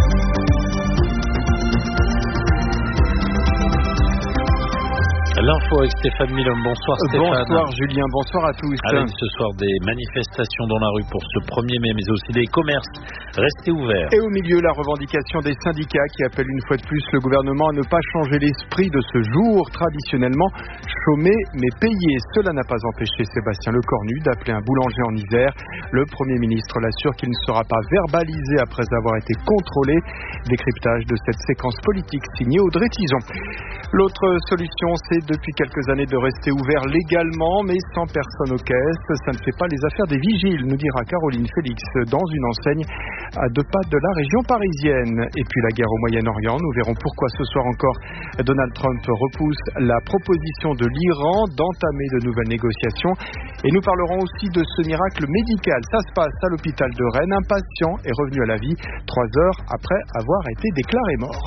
L'info avec Stéphane Milhomme. Bonsoir Stéphane. Bonsoir Julien, bonsoir à tous. Avec ce soir des manifestations dans la rue pour ce 1er mai, mais aussi des commerces restés ouverts. Et au milieu, la revendication des syndicats qui appellent une fois de plus le gouvernement à ne pas changer l'esprit de ce jour traditionnellement chômé mais payé. Cela n'a pas empêché Sébastien Lecornu d'appeler un boulanger en Isère. Le Premier ministre l'assure qu'il ne sera pas verbalisé après avoir été contrôlé. Décryptage de cette séquence politique signée Audrey Tison. L'autre solution, c'est depuis quelques années de rester ouvert légalement, mais sans personne aux caisses. Ça ne fait pas les affaires des vigiles, nous dira Caroline Félix, dans une enseigne à 2 pas de la région parisienne. Et puis la guerre au Moyen-Orient, nous verrons pourquoi ce soir encore Donald Trump repousse la proposition de l'Iran d'entamer de nouvelles négociations. Et nous parlerons aussi de ce miracle médical. Ça se passe à l'hôpital de Rennes. Un patient est revenu à la vie 3 heures après avoir été déclaré mort.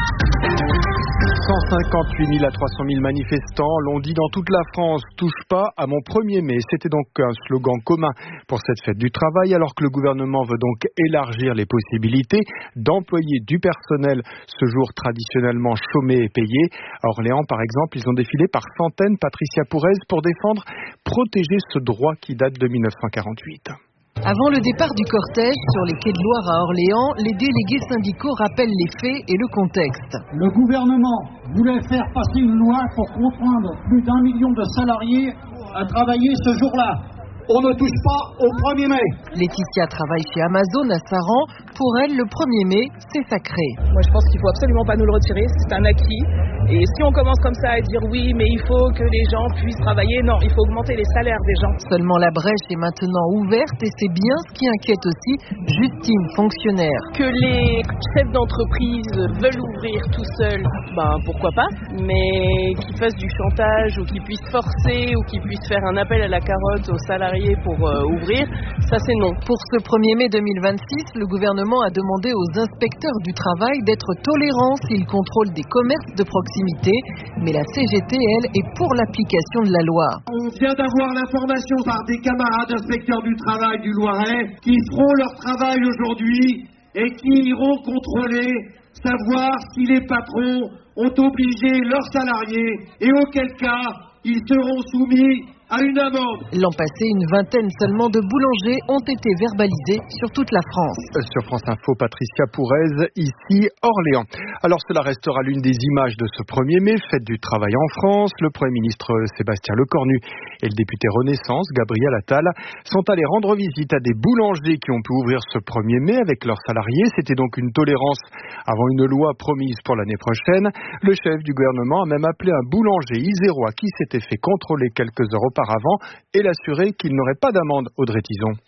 158 000 à 300 000 manifestants l'ont dit dans toute la France. Touche pas à mon 1er mai. C'était donc un slogan commun pour cette fête du travail, alors que le gouvernement veut donc élargir les possibilités d'employer du personnel ce jour traditionnellement chômé et payé. À Orléans, par exemple, ils ont défilé par centaines, Patricia Pourrez, pour défendre, protéger ce droit qui date de 1948. Avant le départ du cortège sur les quais de Loire à Orléans, les délégués syndicaux rappellent les faits et le contexte. Le gouvernement voulait faire passer une loi pour contraindre plus d'1 million de salariés à travailler ce jour-là. On ne touche pas au 1er mai. Laetitia travaille chez Amazon à Saran. Pour elle, le 1er mai, c'est sacré. Moi, je pense qu'il ne faut absolument pas nous le retirer. C'est un acquis. Et si on commence comme ça à dire oui, mais il faut que les gens puissent travailler, non, il faut augmenter les salaires des gens. Seulement la brèche est maintenant ouverte et c'est bien ce qui inquiète aussi Justine, fonctionnaire. Que les chefs d'entreprise veulent ouvrir tout seuls, pourquoi pas, mais qu'ils fassent du chantage ou qu'ils puissent forcer ou qu'ils puissent faire un appel à la carotte aux salariés pour ouvrir, ça c'est non. Pour ce 1er mai 2026, le gouvernement a demandé aux inspecteurs du travail d'être tolérants s'ils contrôlent des commerces de proximité, mais la CGT, elle, est pour l'application de la loi. On vient d'avoir l'information par des camarades inspecteurs du travail du Loiret qui feront leur travail aujourd'hui et qui iront contrôler, savoir si les patrons ont obligé leurs salariés et auquel cas ils seront soumis à une amende. L'an passé, une vingtaine seulement de boulangers ont été verbalisés sur toute la France. Sur France Info, Patricia Pourrez, ici Orléans. Alors cela restera l'une des images de ce 1er mai, fête du travail en France. Le Premier ministre Sébastien Lecornu et le député Renaissance, Gabriel Attal, sont allés rendre visite à des boulangers qui ont pu ouvrir ce 1er mai avec leurs salariés. C'était donc une tolérance avant une loi promise pour l'année prochaine. Le chef du gouvernement a même appelé un boulanger isérois qui s'était fait contrôler quelques heures auparavant et l'assurer qu'il n'aurait pas d'amende. Audrey Tison.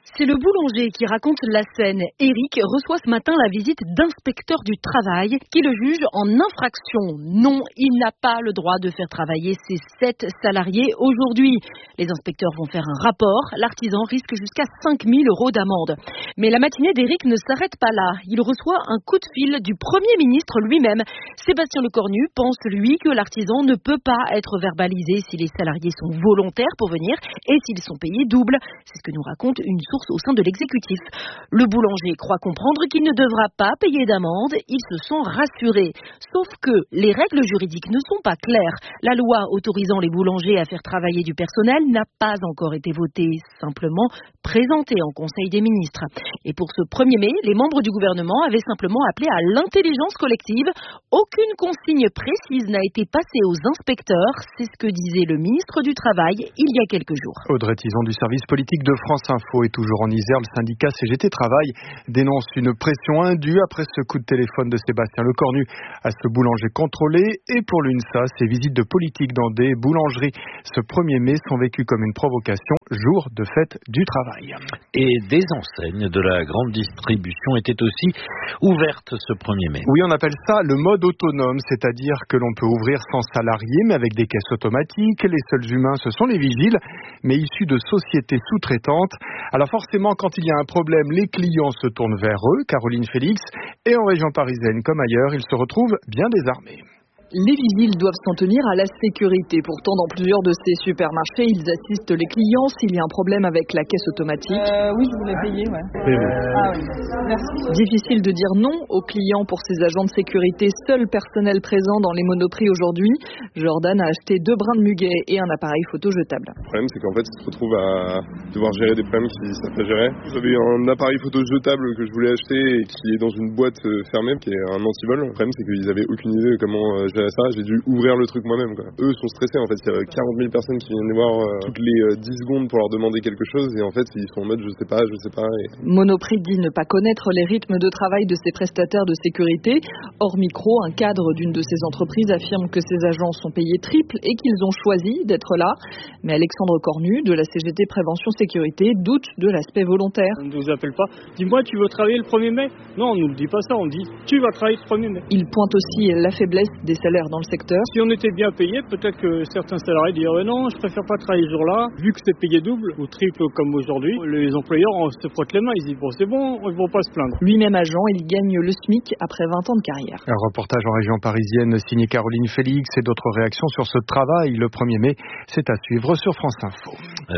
C'est le boulanger qui raconte la scène. Eric reçoit ce matin la visite d'inspecteurs du travail qui le jugent en infraction. Non, il n'a pas le droit de faire travailler ses 7 salariés aujourd'hui. Les inspecteurs vont faire un rapport. L'artisan risque jusqu'à 5 000 € d'amende. Mais la matinée d'Eric ne s'arrête pas là. Il reçoit un coup de fil du Premier ministre lui-même. Sébastien Lecornu pense, lui, que l'artisan ne peut pas être verbalisé si les salariés sont volontaires pour venir et s'ils sont payés double. C'est ce que nous raconte une source au sein de l'exécutif. Le boulanger croit comprendre qu'il ne devra pas payer d'amende. Il se sent rassuré. Sauf que les règles juridiques ne sont pas claires. La loi autorisant les boulangers à faire travailler du personnel n'a pas encore été votée, simplement présentée en Conseil des ministres. Et pour ce 1er mai, les membres du gouvernement avaient simplement appelé à l'intelligence collective. Aucune consigne précise n'a été passée aux inspecteurs. C'est ce que disait le ministre du Travail il y a quelques jours. Audrey Tison du service politique de France Info est toujours en Isère. Le syndicat CGT Travail dénonce une pression indue après ce coup de téléphone de Sébastien Lecornu à ce boulanger contrôlé. Et pour l'UNSA, ces visites de politique dans des boulangeries ce 1er mai sont vécues comme une provocation, jour de fête du travail. Et des enseignes de la grande distribution étaient aussi ouvertes ce 1er mai. Oui, on appelle ça le mode autonome, c'est-à-dire que l'on peut ouvrir sans salarié, mais avec des caisses automatiques. Les seuls humains, ce sont les vigiles, mais issus de sociétés sous-traitantes. Alors forcément, quand il y a un problème, les clients se tournent vers eux, Caroline Félix, et en région parisienne comme ailleurs, ils se retrouvent bien désarmés. Les vigiles doivent s'en tenir à la sécurité. Pourtant, dans plusieurs de ces supermarchés, ils assistent les clients s'il y a un problème avec la caisse automatique. Oui, je voulais payer, ouais. Ah oui, merci. Difficile de dire non aux clients pour ces agents de sécurité, seul personnel présent dans les Monoprix aujourd'hui. Jordan a acheté 2 brins de muguet et un appareil photo jetable. Le problème, c'est qu'en fait, ils se retrouvent à devoir gérer des problèmes qu'ils ne savent pas gérer. J'avais un appareil photo jetable que je voulais acheter et qui est dans une boîte fermée, qui est un antivol. Le problème, c'est qu'ils n'avaient aucune idée de comment à ça, j'ai dû ouvrir le truc moi-même, quoi. Eux sont stressés, en fait, il y a 40 000 personnes qui viennent les voir toutes les 10 secondes pour leur demander quelque chose et en fait ils sont en mode je sais pas. Et... Monoprix dit ne pas connaître les rythmes de travail de ses prestataires de sécurité. Hors micro, un cadre d'une de ces entreprises affirme que ces agents sont payés triple et qu'ils ont choisi d'être là. Mais Alexandre Cornu de la CGT Prévention Sécurité doute de l'aspect volontaire. On ne vous appelle pas, dis-moi tu veux travailler le 1er mai? Non, on ne nous dit pas ça, on dit tu vas travailler le 1er mai. Il pointe aussi la faiblesse des salaires dans le secteur. Si on était bien payé, peut-être que certains salariés diraient non, je préfère pas travailler ce jour-là. Vu que c'est payé double ou triple comme aujourd'hui, les employeurs se frottent les mains, ils disent bon c'est bon, ils vont pas se plaindre. Lui-même agent, il gagne le SMIC après 20 ans de carrière. Un reportage en région parisienne signé Caroline Félix et d'autres réactions sur ce travail le 1er mai, c'est à suivre sur France Info.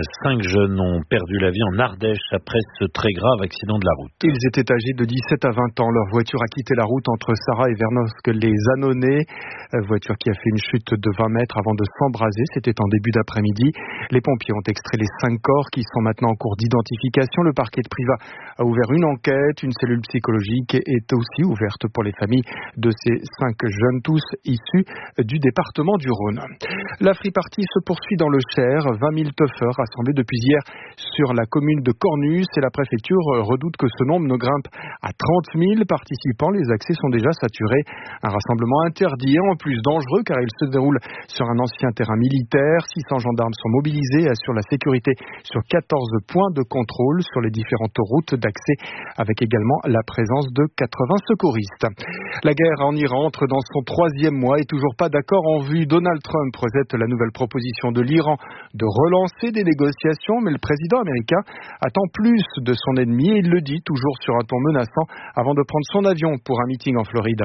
5 jeunes ont perdu la vie en Ardèche après ce très grave accident de la route. Ils étaient âgés de 17 à 20 ans. Leur voiture a quitté la route entre Sarrat et Vernosque-les-Annonay. Voiture qui a fait une chute de 20 mètres avant de s'embraser. C'était en début d'après-midi. Les pompiers ont extrait les 5 corps qui sont maintenant en cours d'identification. Le parquet de Privas a ouvert une enquête. Une cellule psychologique est aussi ouverte pour les familles de ces 5 jeunes, tous issus du département du Rhône. La free party se poursuit dans le Cher. 20 000 teufeurs rassemblés depuis hier sur la commune de Cornus. Et la préfecture redoute que ce nombre ne grimpe à 30 000 participants. Les accès sont déjà saturés. Un rassemblement interdit et en plus dangereux car il se déroule sur un ancien terrain militaire. 600 gendarmes sont mobilisés et assurent la sécurité sur 14 points de contrôle sur les différentes routes d'accès avec également la présence de 80 secouristes. La guerre en Iran entre dans son 3e mois et toujours pas d'accord en vue. Donald Trump rejette la nouvelle proposition de l'Iran de relancer des négociations, mais le président américain attend plus de son ennemi et il le dit toujours sur un ton menaçant avant de prendre son avion pour un meeting en Floride.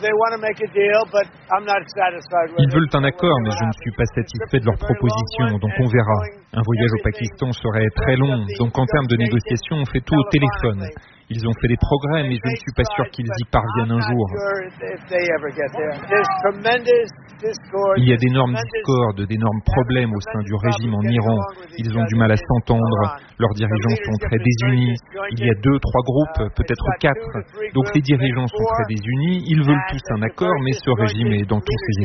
Ils veulent un accord, mais je ne suis pas satisfait de leur proposition, donc on verra. Un voyage au Pakistan serait très long, donc en termes de négociation, on fait tout au téléphone. Ils ont fait des progrès, mais je ne suis pas sûr qu'ils y parviennent un jour. Il y a d'énormes discordes, d'énormes problèmes au sein du régime en Iran. Ils ont du mal à s'entendre, leurs dirigeants sont très désunis. Il y a 2, 3 groupes, peut-être 4. Donc les dirigeants sont très désunis, ils veulent tous un accord, mais ce régime est dans tous ses états.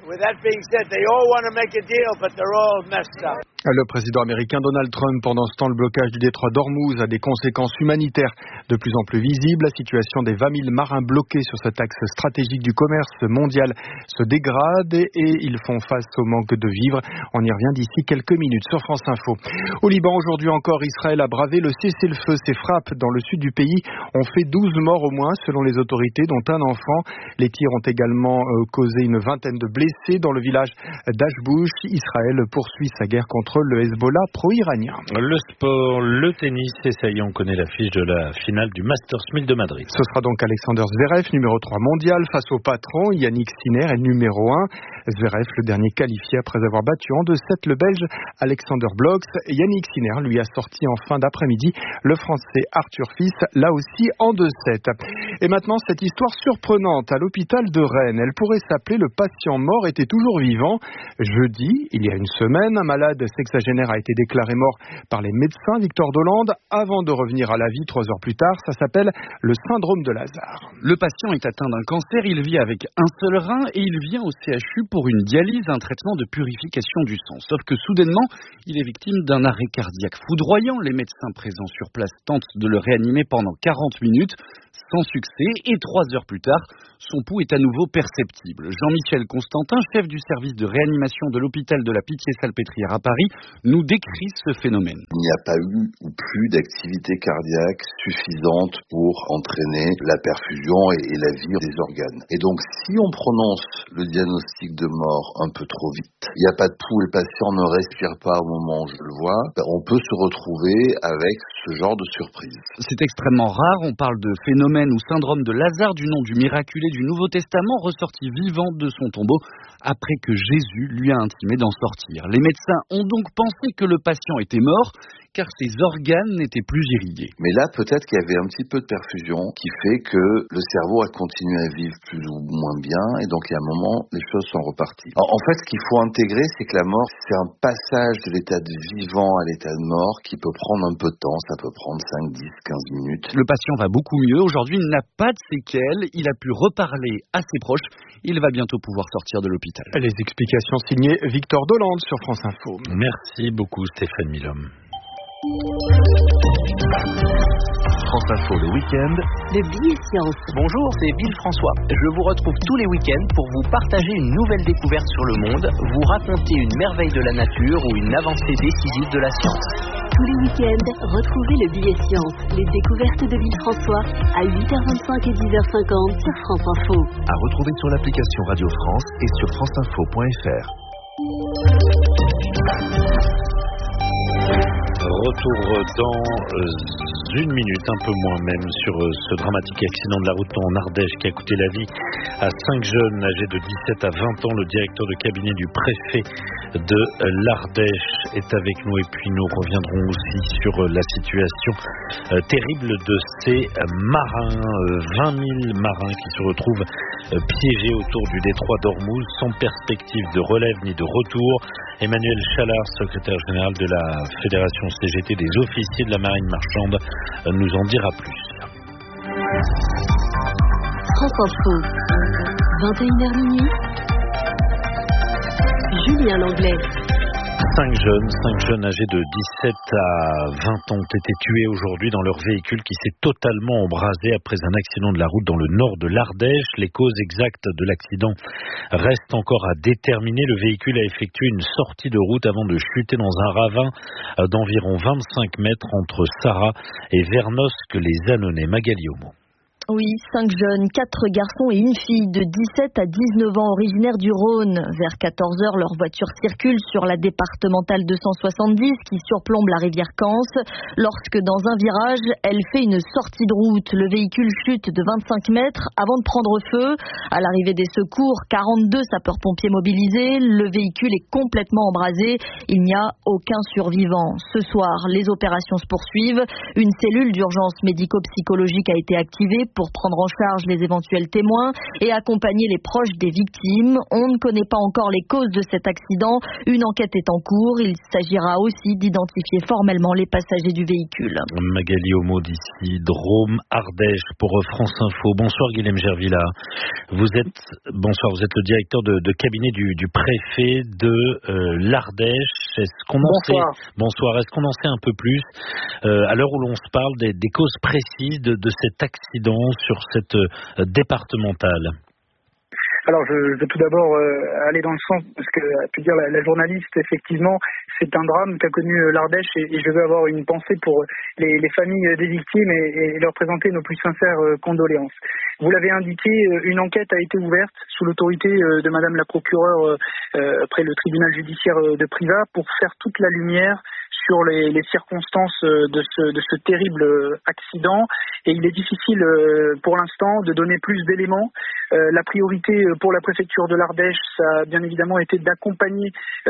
Le président américain Donald Trump, pendant ce temps, le blocage du détroit d'Ormuz a des conséquences humanitaires de plus en plus visibles. La situation des 20 000 marins bloqués sur cet axe stratégique du commerce mondial se dégrade et ils font face au manque de vivres. On y revient d'ici quelques minutes sur France Info. Au Liban, aujourd'hui encore, Israël a bravé le cessez-le-feu. Ces frappes dans le sud du pays ont fait 12 morts au moins, selon les autorités, dont un enfant. Les tirs ont également causé une vingtaine de blessés dans le village d'Ashbouch. Israël poursuit sa guerre contre le Hezbollah pro-iranien. Le sport, le tennis, et ça y est, on connaît l'affiche de la finale du Masters 1000 de Madrid. Ce sera donc Alexander Zverev, numéro 3 mondial, face au patron Yannick Sinner, et numéro 1. Zverev, le dernier qualifié après avoir battu en 2-7 le Belge Alexander Blocks. Yannick Sinner lui a sorti en fin d'après-midi le Français Arthur Fils, là aussi en 2-7. Et maintenant, cette histoire surprenante à l'hôpital de Rennes. Elle pourrait s'appeler Le patient mort était toujours vivant. Jeudi, il y a une semaine, un malade sexagénaire a été déclaré mort par les médecins Victor Dolande avant de revenir à la vie 3 heures plus tard. Ça s'appelle le syndrome de Lazare. Le patient est atteint d'un cancer, il vit avec un seul rein et il vient au CHU pour une dialyse, un traitement de purification du sang. Sauf que soudainement, il est victime d'un arrêt cardiaque foudroyant. Les médecins présents sur place tentent de le réanimer pendant 40 minutes. Sans succès, et 3 heures plus tard, son pouls est à nouveau perceptible. Jean-Michel Constantin, chef du service de réanimation de l'hôpital de la Pitié-Salpêtrière à Paris, nous décrit ce phénomène. Il n'y a pas eu ou plus d'activité cardiaque suffisante pour entraîner la perfusion et la vie des organes. Et donc, si on prononce le diagnostic de mort un peu trop vite, il n'y a pas de pouls, le patient ne respire pas au moment où je le vois, on peut se retrouver avec ce genre de surprise. C'est extrêmement rare, on parle de phénomène ou syndrome de Lazare, du nom du miraculé du Nouveau Testament, ressorti vivant de son tombeau après que Jésus lui a intimé d'en sortir. Les médecins ont donc pensé que le patient était mort car ses organes n'étaient plus irrigués. Mais là, peut-être qu'il y avait un petit peu de perfusion qui fait que le cerveau a continué à vivre plus ou moins bien et donc à un moment, les choses sont reparties. Alors, en fait, ce qu'il faut intégrer, c'est que la mort, c'est un passage de l'état de vivant à l'état de mort qui peut prendre un peu de temps, ça peut prendre 5, 10, 15 minutes. Le patient va beaucoup mieux. Aujourd'hui, il n'a pas de séquelles, il a pu reparler à ses proches. Il va bientôt pouvoir sortir de l'hôpital. Les explications signées Victor Dolande sur France Info. Merci beaucoup Stéphane Milhomme. France Info le week-end. Le billet science. Bonjour, c'est Bill François. Je vous retrouve tous les week-ends pour vous partager une nouvelle découverte sur le monde, vous raconter une merveille de la nature ou une avancée décisive de la science. Tous les week-ends, retrouvez le billet science, les découvertes de Bill François à 8h25 et 10h50 sur France Info. À retrouver sur l'application Radio France et sur franceinfo.fr. Retour dans une minute, un peu moins même, sur ce dramatique accident de la route en Ardèche qui a coûté la vie à 5 jeunes âgés de 17 à 20 ans. Le directeur de cabinet du préfet de l'Ardèche est avec nous et puis nous reviendrons aussi sur la situation terrible de ces marins, 20 000 marins qui se retrouvent piégés autour du détroit d'Ormuz sans perspective de relève ni de retour. Emmanuel Chalard, secrétaire général de la Fédération CGT des officiers de la marine marchande, nous en dira plus. France Info, 21h minuit. Julien Langlais. 5 jeunes âgés de 17 à 20 ans ont été tués aujourd'hui dans leur véhicule qui s'est totalement embrasé après un accident de la route dans le nord de l'Ardèche. Les causes exactes de l'accident restent encore à déterminer. Le véhicule a effectué une sortie de route avant de chuter dans un ravin d'environ 25 mètres entre Sarrat et Vernosque les Annonais. Magali Homo. Oui, 5 jeunes, 4 garçons et une fille de 17 à 19 ans originaires du Rhône. Vers 14h, leur voiture circule sur la départementale 270 qui surplombe la rivière Cance. Lorsque dans un virage, elle fait une sortie de route. Le véhicule chute de 25 mètres avant de prendre feu. À l'arrivée des secours, 42 sapeurs-pompiers mobilisés. Le véhicule est complètement embrasé. Il n'y a aucun survivant. Ce soir, les opérations se poursuivent. Une cellule d'urgence médico-psychologique a été activée pour prendre en charge les éventuels témoins et accompagner les proches des victimes. On ne connaît pas encore les causes de cet accident. Une enquête est en cours. Il s'agira aussi d'identifier formellement les passagers du véhicule. Magali Homo d'ici Drôme, Ardèche pour France Info. Bonsoir Guilhem Gervilla. Vous êtes le directeur de cabinet du préfet de l'Ardèche. Bonsoir. Est-ce qu'on en sait un peu plus à l'heure où l'on se parle des causes précises de cet accident sur cette départementale? Alors, je veux tout d'abord aller dans le sens, parce que, tu dire, la journaliste, effectivement, c'est un drame qu'a connu l'Ardèche et je veux avoir une pensée pour les familles des victimes et leur présenter nos plus sincères condoléances. Vous l'avez indiqué, une enquête a été ouverte sous l'autorité de Madame la procureure près le tribunal judiciaire de Privas pour faire toute la lumière sur les circonstances de ce terrible accident, et il est difficile pour l'instant de donner plus d'éléments. La priorité pour la préfecture de l'Ardèche, ça a bien évidemment été d'accompagner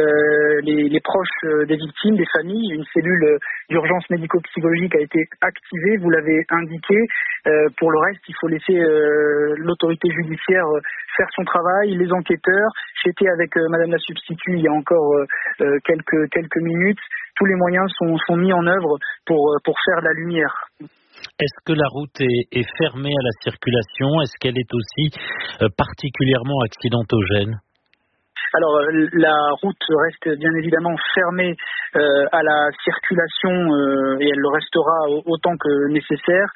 les proches des victimes, des familles. Une cellule d'urgence médico-psychologique a été activée, vous l'avez indiqué. Pour le reste, il faut laisser l'autorité judiciaire faire son travail, les enquêteurs. J'étais avec Madame la substitut il y a encore quelques minutes. Tous les moyens sont mis en œuvre pour faire la lumière. Est-ce que la route est fermée à la circulation? Est-ce qu'elle est aussi particulièrement accidentogène? Alors, la route reste bien évidemment fermée à la circulation et elle le restera autant que nécessaire.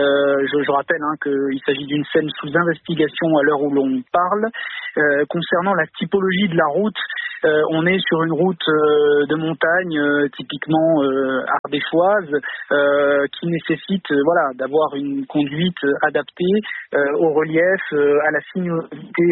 Je rappelle qu'il s'agit d'une scène sous investigation à l'heure où l'on parle. Concernant la typologie de la route, on est sur une route de montagne typiquement ardéchoise qui nécessite d'avoir une conduite adaptée au relief, à la sinuosité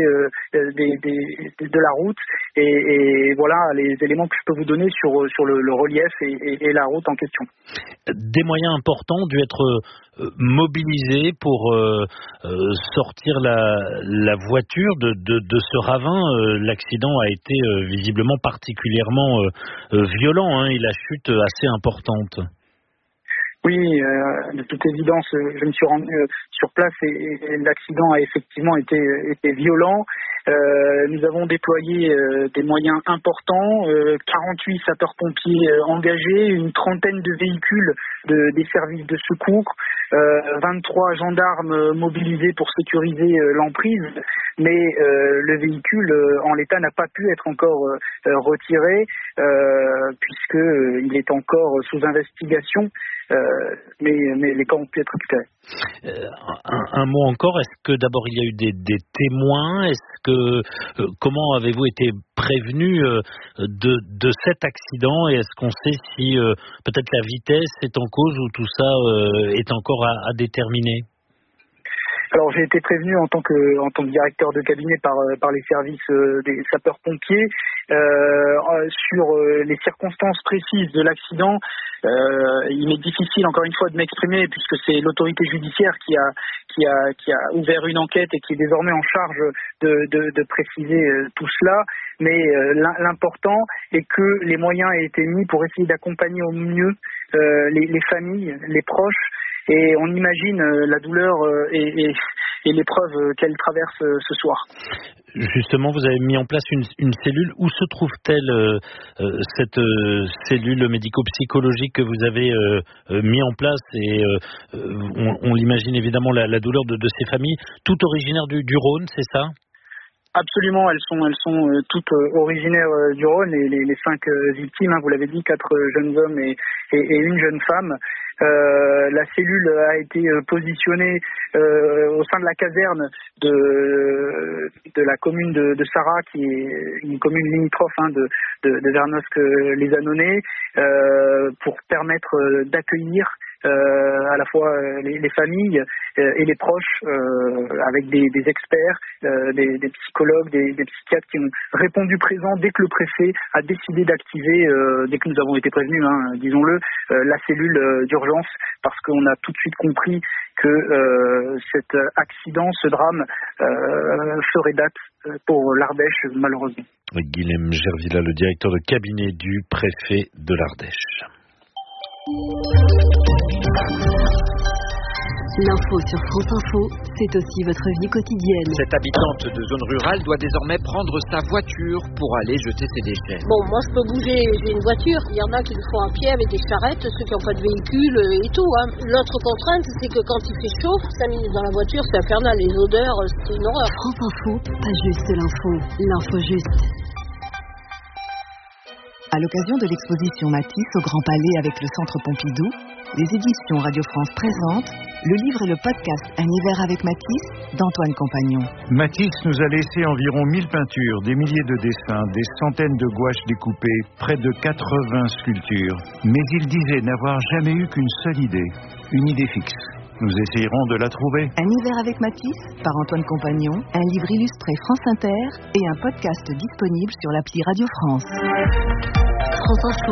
de la route et voilà les éléments que je peux vous donner sur le relief et la route en question. Des moyens importants ont dû être mobilisés pour sortir la voiture de ce ravin. L'accident a été visiblement particulièrement violent, et la chute assez importante. Oui, de toute évidence, je me suis rendu sur place et l'accident a effectivement été violent. Nous avons déployé des moyens importants, 48 sapeurs-pompiers engagés, une trentaine de véhicules des services de secours, 23 gendarmes mobilisés pour sécuriser l'emprise, mais le véhicule en l'état n'a pas pu être encore retiré puisqu'il est encore sous investigation. Mais les cas ont pu être récupérés. Un mot encore, est-ce que d'abord il y a eu des témoins? Comment avez-vous été prévenu de cet accident et est-ce qu'on sait si peut-être la vitesse est en cause ou tout ça est encore à déterminer? Alors j'ai été prévenu en tant que directeur de cabinet par les services des sapeurs-pompiers sur les circonstances précises de l'accident. Il m'est difficile encore une fois de m'exprimer puisque c'est l'autorité judiciaire qui a ouvert une enquête et qui est désormais en charge de préciser tout cela. Mais l'important est que les moyens aient été mis pour essayer d'accompagner au mieux les familles, les proches. Et on imagine la douleur et l'épreuve qu'elle traverse ce soir. Justement, vous avez mis en place une cellule. Où se trouve-t-elle cette cellule médico-psychologique que vous avez mis en place? Et on l'imagine évidemment la douleur de ces familles, toutes originaires du Rhône, c'est ça? Absolument, elles sont toutes originaires du Rhône, les 5 victimes, vous l'avez dit, 4 jeunes hommes et une jeune femme. La cellule a été positionnée au sein de la caserne de la commune de Sarrat, qui est une commune limitrophe de Vernosque-les-Annonay, pour permettre d'accueillir à la fois les familles et les proches avec des experts, des psychologues, des psychiatres qui ont répondu présent dès que le préfet a décidé d'activer, dès que nous avons été prévenus, disons-le, la cellule d'urgence, parce qu'on a tout de suite compris que cet accident, ce drame ferait date pour l'Ardèche, malheureusement. Guilhem Gervilla, le directeur de cabinet du préfet de l'Ardèche. L'info sur France Info, c'est aussi votre vie quotidienne. Cette habitante de zone rurale doit désormais prendre sa voiture pour aller jeter ses déchets. Bon, moi je peux bouger, j'ai une voiture. Il y en a qui le font à pied avec des charrettes, ceux qui n'ont pas de véhicule et tout. L'autre contrainte, c'est que quand il fait chaud, 5 minutes dans la voiture, c'est infernal. Les odeurs, c'est une horreur. France Info, pas juste l'info, l'info juste. À l'occasion de l'exposition Matisse au Grand Palais avec le Centre Pompidou, les éditions Radio France présentent le livre et le podcast Un hiver avec Matisse d'Antoine Compagnon. Matisse nous a laissé environ 1000 peintures, des milliers de dessins, des centaines de gouaches découpées, près de 80 sculptures. Mais il disait n'avoir jamais eu qu'une seule idée, une idée fixe. Nous essayerons de la trouver. Un hiver avec Matisse, par Antoine Compagnon, un livre illustré France Inter et un podcast disponible sur l'appli Radio France. France Info,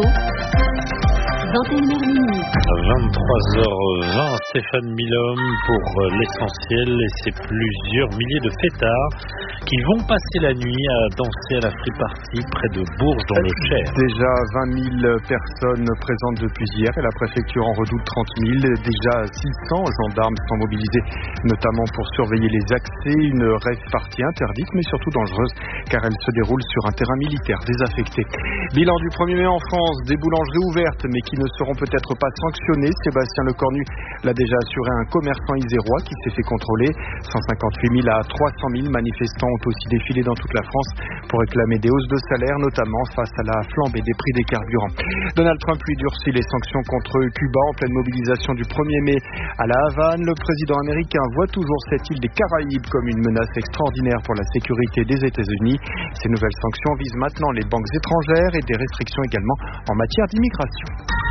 21h minuit. 23h20, Stéphane Milhomme pour l'essentiel, et c'est plusieurs milliers de fêtards qui vont passer la nuit à danser à la free party près de Bourges dans le Cher. Déjà 20 000 personnes présentes depuis hier et la préfecture en redoute 30 000. Déjà 600 gendarmes sont mobilisés, notamment pour surveiller les accès. Une rave party interdite mais surtout dangereuse car elle se déroule sur un terrain militaire désaffecté. Bilan du 1er mai en France, des boulangeries ouvertes mais qui ne seront peut-être pas sanctionnées. Sébastien Lecornu l'a déjà assuré à un commerçant isérois qui s'est fait contrôler. 158 000 à 300 000 manifestants ont aussi défilé dans toute la France pour réclamer des hausses de salaire, notamment face à la flambée des prix des carburants. Donald Trump lui durcit les sanctions contre Cuba en pleine mobilisation du 1er mai à La Havane. Le président américain voit toujours cette île des Caraïbes comme une menace extraordinaire pour la sécurité des États-Unis. Ces nouvelles sanctions visent maintenant les banques étrangères et des restrictions également en matière d'immigration.